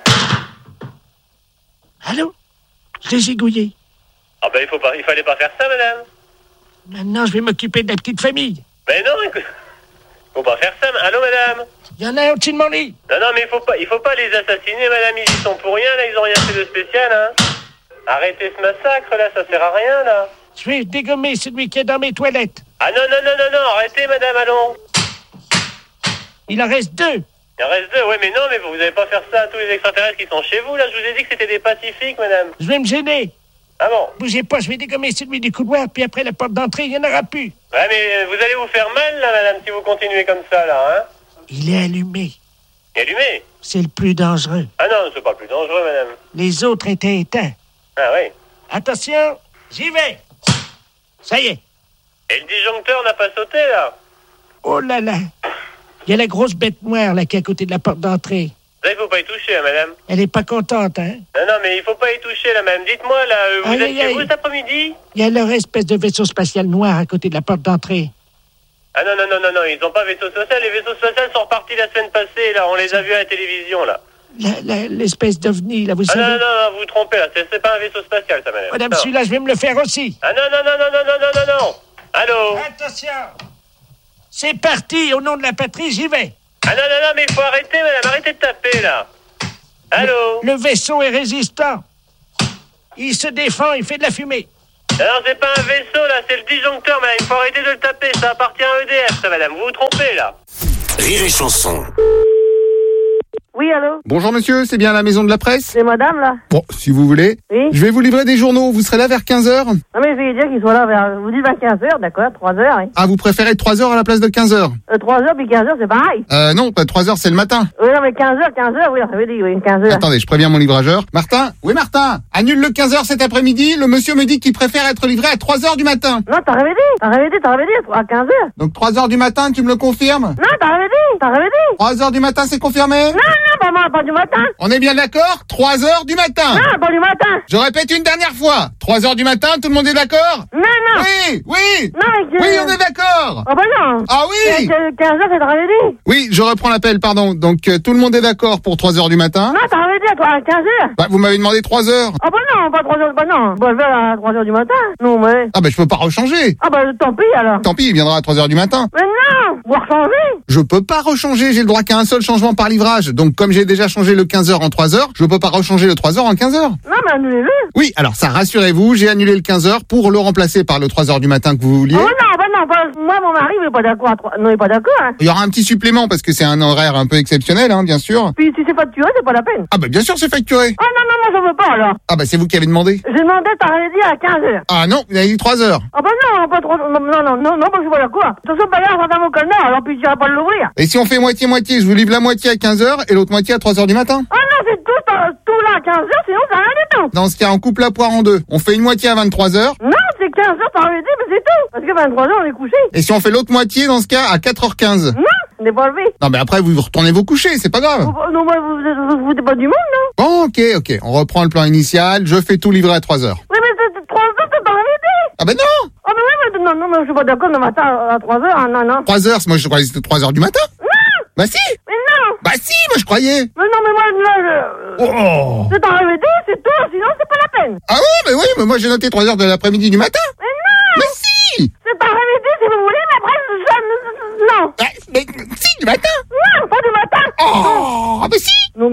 Allô? Je l'ai zigouillé. Ah il fallait pas faire ça, madame. Maintenant, je vais m'occuper de la petite famille. Mais non, écoute, faut pas faire ça. Allô, madame? Il y en a un au-dessus de mon lit. Non, mais il faut pas les assassiner, madame. Ils y sont pour rien, là. Ils ont rien fait de spécial, hein. Arrêtez ce massacre, là. Ça sert à rien, là. Je vais dégommer celui qui est dans mes toilettes. Ah non, arrêtez, madame, allons. Il en reste 2. Il en reste 2, oui, mais non, mais vous n'allez pas faire ça à tous les extraterrestres qui sont chez vous, là. Je vous ai dit que c'était des pacifiques, madame. Je vais me gêner. Ah bon? Bougez pas, je vais dégommer celui du couloir, puis après la porte d'entrée, il n'y en aura plus. Ouais, mais vous allez vous faire mal, là, madame, si vous continuez comme ça, là, hein? Il est allumé. Il est allumé? C'est le plus dangereux. Ah non, c'est pas le plus dangereux, madame. Les autres étaient éteints. Ah oui? Attention, j'y vais. Ça y est. Et le disjoncteur n'a pas sauté, là? Oh là là. Il y a la grosse bête noire, là, qui est à côté de la porte d'entrée. Ça, il faut pas y toucher, hein, madame. Elle est pas contente, hein? Non, mais il faut pas y toucher, là, madame. Dites-moi, là, vous êtes chez vous cet après-midi? Il y a leur espèce de vaisseau spatial noir à côté de la porte d'entrée. Ah non, ils ont pas vaisseau spatial. Les vaisseaux spatials sont repartis la semaine passée, là. On les a vus à la télévision, là. L'espèce d'ovni, là, vous savez. Non, vous vous trompez, là. C'est pas un vaisseau spatial, ça, madame. Madame, celui-là, je vais me le faire aussi. Ah non. Allô? Attention. C'est parti, au nom de la patrie, j'y vais. Ah non, mais il faut arrêter, madame. Arrêtez de taper, là. Allô? Le vaisseau est résistant. Il se défend, il fait de la fumée. Non, c'est pas un vaisseau, là. C'est le disjoncteur, madame. Il faut arrêter de le taper. Ça appartient à EDF, ça, madame. Vous vous trompez, là. Rire et chanson. Oui, allô? Bonjour monsieur, c'est bien la maison de la presse? C'est madame, là? Bon, si vous voulez. Oui? Je vais vous livrer des journaux, vous serez là vers 15h? Non, mais je vais dire qu'ils soient là vers... Vous dites vers 15h, d'accord? 3h, oui. Ah, vous préférez 3h à la place de 15h? 3h puis 15h, c'est pareil. Non, 3h c'est le matin. Oui, non, mais 15h, oui, ça veut dire, oui, 15h. Attendez, je préviens mon livrageur. Martin? Oui, Martin? Annule le 15h cet après-midi, le monsieur me dit qu'il préfère être livré à 3h du matin. Non, t'as rêvé à 15h. Donc 3h du matin, tu me le confirmes? Non, t'as rêvé 3h du matin, c'est confirmé? Non, pas du matin. On est bien d'accord? 3h du matin. Non, pas du matin. Je répète une dernière fois. 3h du matin, tout le monde est d'accord? Non. Oui. Non, mais Oui, on est d'accord. Oh, bah non. Ah oui. 15h, c'est rêvé. Oui, je reprends l'appel, pardon. Donc, tout le monde est d'accord pour 3h du matin? Non, t'as rêvé à 15h. Bah, vous m'avez demandé 3h. Ah, bah non, pas 3h, bah non. Bah, je vais à 3h du matin. Non, mais... Ah, bah, je peux pas rechanger. Ah, bah, tant pis, alors. Tant pis, il viendra à 3h du matin. Mais non, vous rechanger. Je peux pas rechanger, j'ai le droit qu'à un seul changement par livrage. Donc, comme j'ai déjà changé le 15h en 3h, je peux pas rechanger le 3h en 15h. Non, mais annulez-le. Oui, alors ça, rassurez-vous, j'ai annulé le 15h pour le remplacer par le 3h du matin que vous vouliez. Oh non, moi, mon mari, il est pas d'accord. Non, il est pas d'accord, hein. Il y aura un petit supplément parce que c'est un horaire un peu exceptionnel, hein, bien sûr. Puis si c'est facturé, c'est pas la peine. Ah bah bien sûr c'est facturé. Ah non, moi j'en veux pas alors. Ah bah c'est vous qui avez demandé. J'ai demandé, t'avais dit à 15h. Ah non, vous avez dit 3h. Ah bah non, pas 3... Non, parce que je suis pas d'accord. De toute façon, bah là, on va au calmar, alors puis j'irai pas l'ouvrir. Et si on fait moitié-moitié, je vous livre la moitié à 15h et l'autre moitié à 3h du matin? Ah non, c'est tout là à 15h, sinon c'est rien du tout. Dans ce cas, on coupe la poire en deux. On fait une moitié à 23h. Non, c'est 15h, t'avais dit, mais c'est tout. Parce que 23h, on est couché. Et si on fait l'autre moitié, dans ce cas, à 4h15? Non, on n'est pas levé. Non, mais après, vous retournez vous coucher, c'est pas grave. Non, vous foutez pas du monde, non? Bon, ok. On reprend le plan initial. Je fais tout livrer à 3h. Oui, mais c'est 3h, c'est pas arrêté. Ah ben non. Ah ben oui, mais non, mais je suis pas d'accord le matin à 3h, ah, non. 3h, moi je croyais que c'était 3h du matin. Non. Bah si. Mais non. Bah si, moi je croyais. Mais non, mais moi, c'est arrêté, c'est tout, sinon c'est pas la peine. Ah oui, mais moi j'ai noté 3h de l'après-midi du matin. Mais non. Mais si. C'est arrêté si vous voulez, mais après, non. Mais si, du matin. Non, pas du matin. Oh, ah mais si. Non,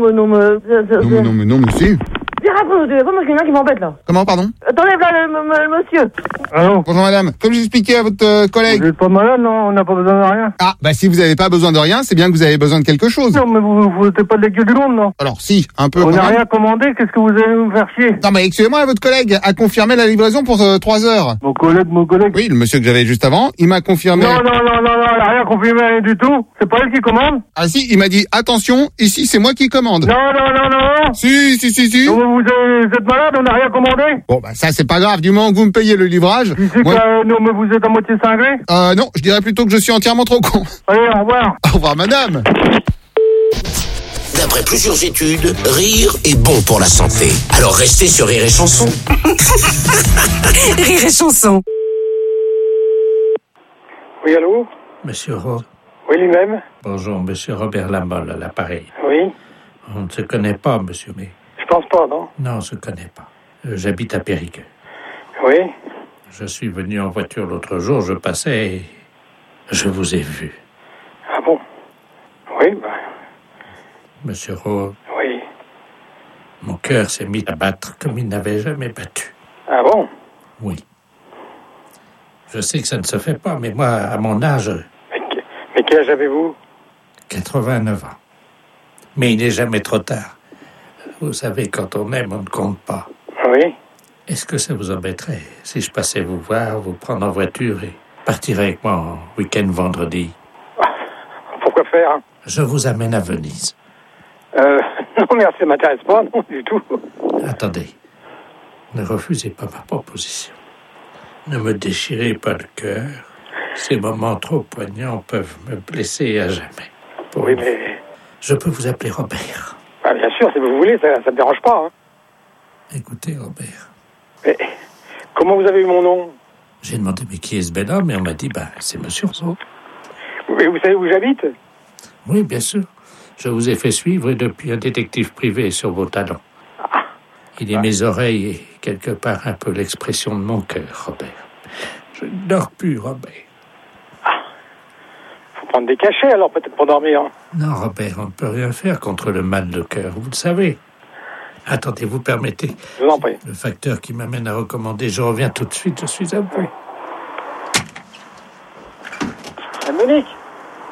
mais si. Comment est-ce qu'il y en a qui m'embêtent là? Comment, pardon? Attendez, là, le monsieur. Allô? Bonjour madame. Comme j'expliquais à votre collègue. Vous n'êtes pas malade, non? On n'a pas besoin de rien. Ah, bah si vous n'avez pas besoin de rien, c'est bien que vous avez besoin de quelque chose. Non, mais vous n'êtes pas de la gueule du monde, non? Alors si, un peu. On n'a rien commandé, qu'est-ce que vous allez nous faire chier? Non, mais excusez-moi, votre collègue a confirmé la livraison pour 3h. Mon collègue? Oui, le monsieur que j'avais juste avant, il m'a confirmé. Non, elle a rien confirmé, rien du tout. C'est pas elle qui commande? Ah si, il m'a dit, attention, ici c'est moi qui commande. Non. Si. Donc, vous êtes malade, on n'a rien commandé? Bon, bah ça c'est pas grave, du moment que vous me payez le livrage. Non, mais vous êtes à moitié cinglé? Non, je dirais plutôt que je suis entièrement trop con. Allez, au revoir. Au revoir madame. D'après plusieurs études, rire est bon pour la santé. Alors restez sur Rire et Chanson. Rire et Chanson. Oui, allô? Monsieur Rowe. Oui, lui-même. Bonjour, monsieur Robert Lamolle à l'appareil. Oui. On ne se connaît pas, monsieur, mais... Je pense pas, non? Non, on ne se connaît pas. J'habite à Périgueux. Oui. Je suis venu en voiture l'autre jour, je passais et je vous ai vu. Ah bon? Oui, Monsieur Rowe. Oui. Mon cœur s'est mis à battre comme il n'avait jamais battu. Ah bon? Oui. Je sais que ça ne se fait pas, mais moi, à mon âge... Mais quel âge avez-vous? 89 ans. Mais il n'est jamais trop tard. Vous savez, quand on aime, on ne compte pas. Oui. Est-ce que ça vous embêterait si je passais vous voir, vous prendre en voiture et partir avec moi en week-end vendredi? Pourquoi faire? Je vous amène à Venise. Non, merci, ça m'intéresse pas, non, du tout. Attendez. Ne refusez pas ma proposition. Ne me déchirez pas le cœur. Ces moments trop poignants peuvent me blesser à jamais. Oui, mais... Je peux vous appeler Robert. Ah, bien sûr, si vous voulez, ça ne me dérange pas. Hein. Écoutez, Robert. Mais comment vous avez eu mon nom? J'ai demandé, mais qui est ce bel homme? Et on m'a dit, c'est Monsieur Rousseau. Mais vous savez où j'habite? Oui, bien sûr. Je vous ai fait suivre depuis un détective privé sur vos talons. Il est mes oreilles et quelque part un peu l'expression de mon cœur, Robert. Je ne dors plus, Robert. Faut prendre des cachets alors, peut-être pour dormir. Non, Robert, on ne peut rien faire contre le mal de cœur, vous le savez. Attendez, vous permettez. Je vous en prie. Le facteur qui m'amène à recommander, je reviens tout de suite, je suis à vous.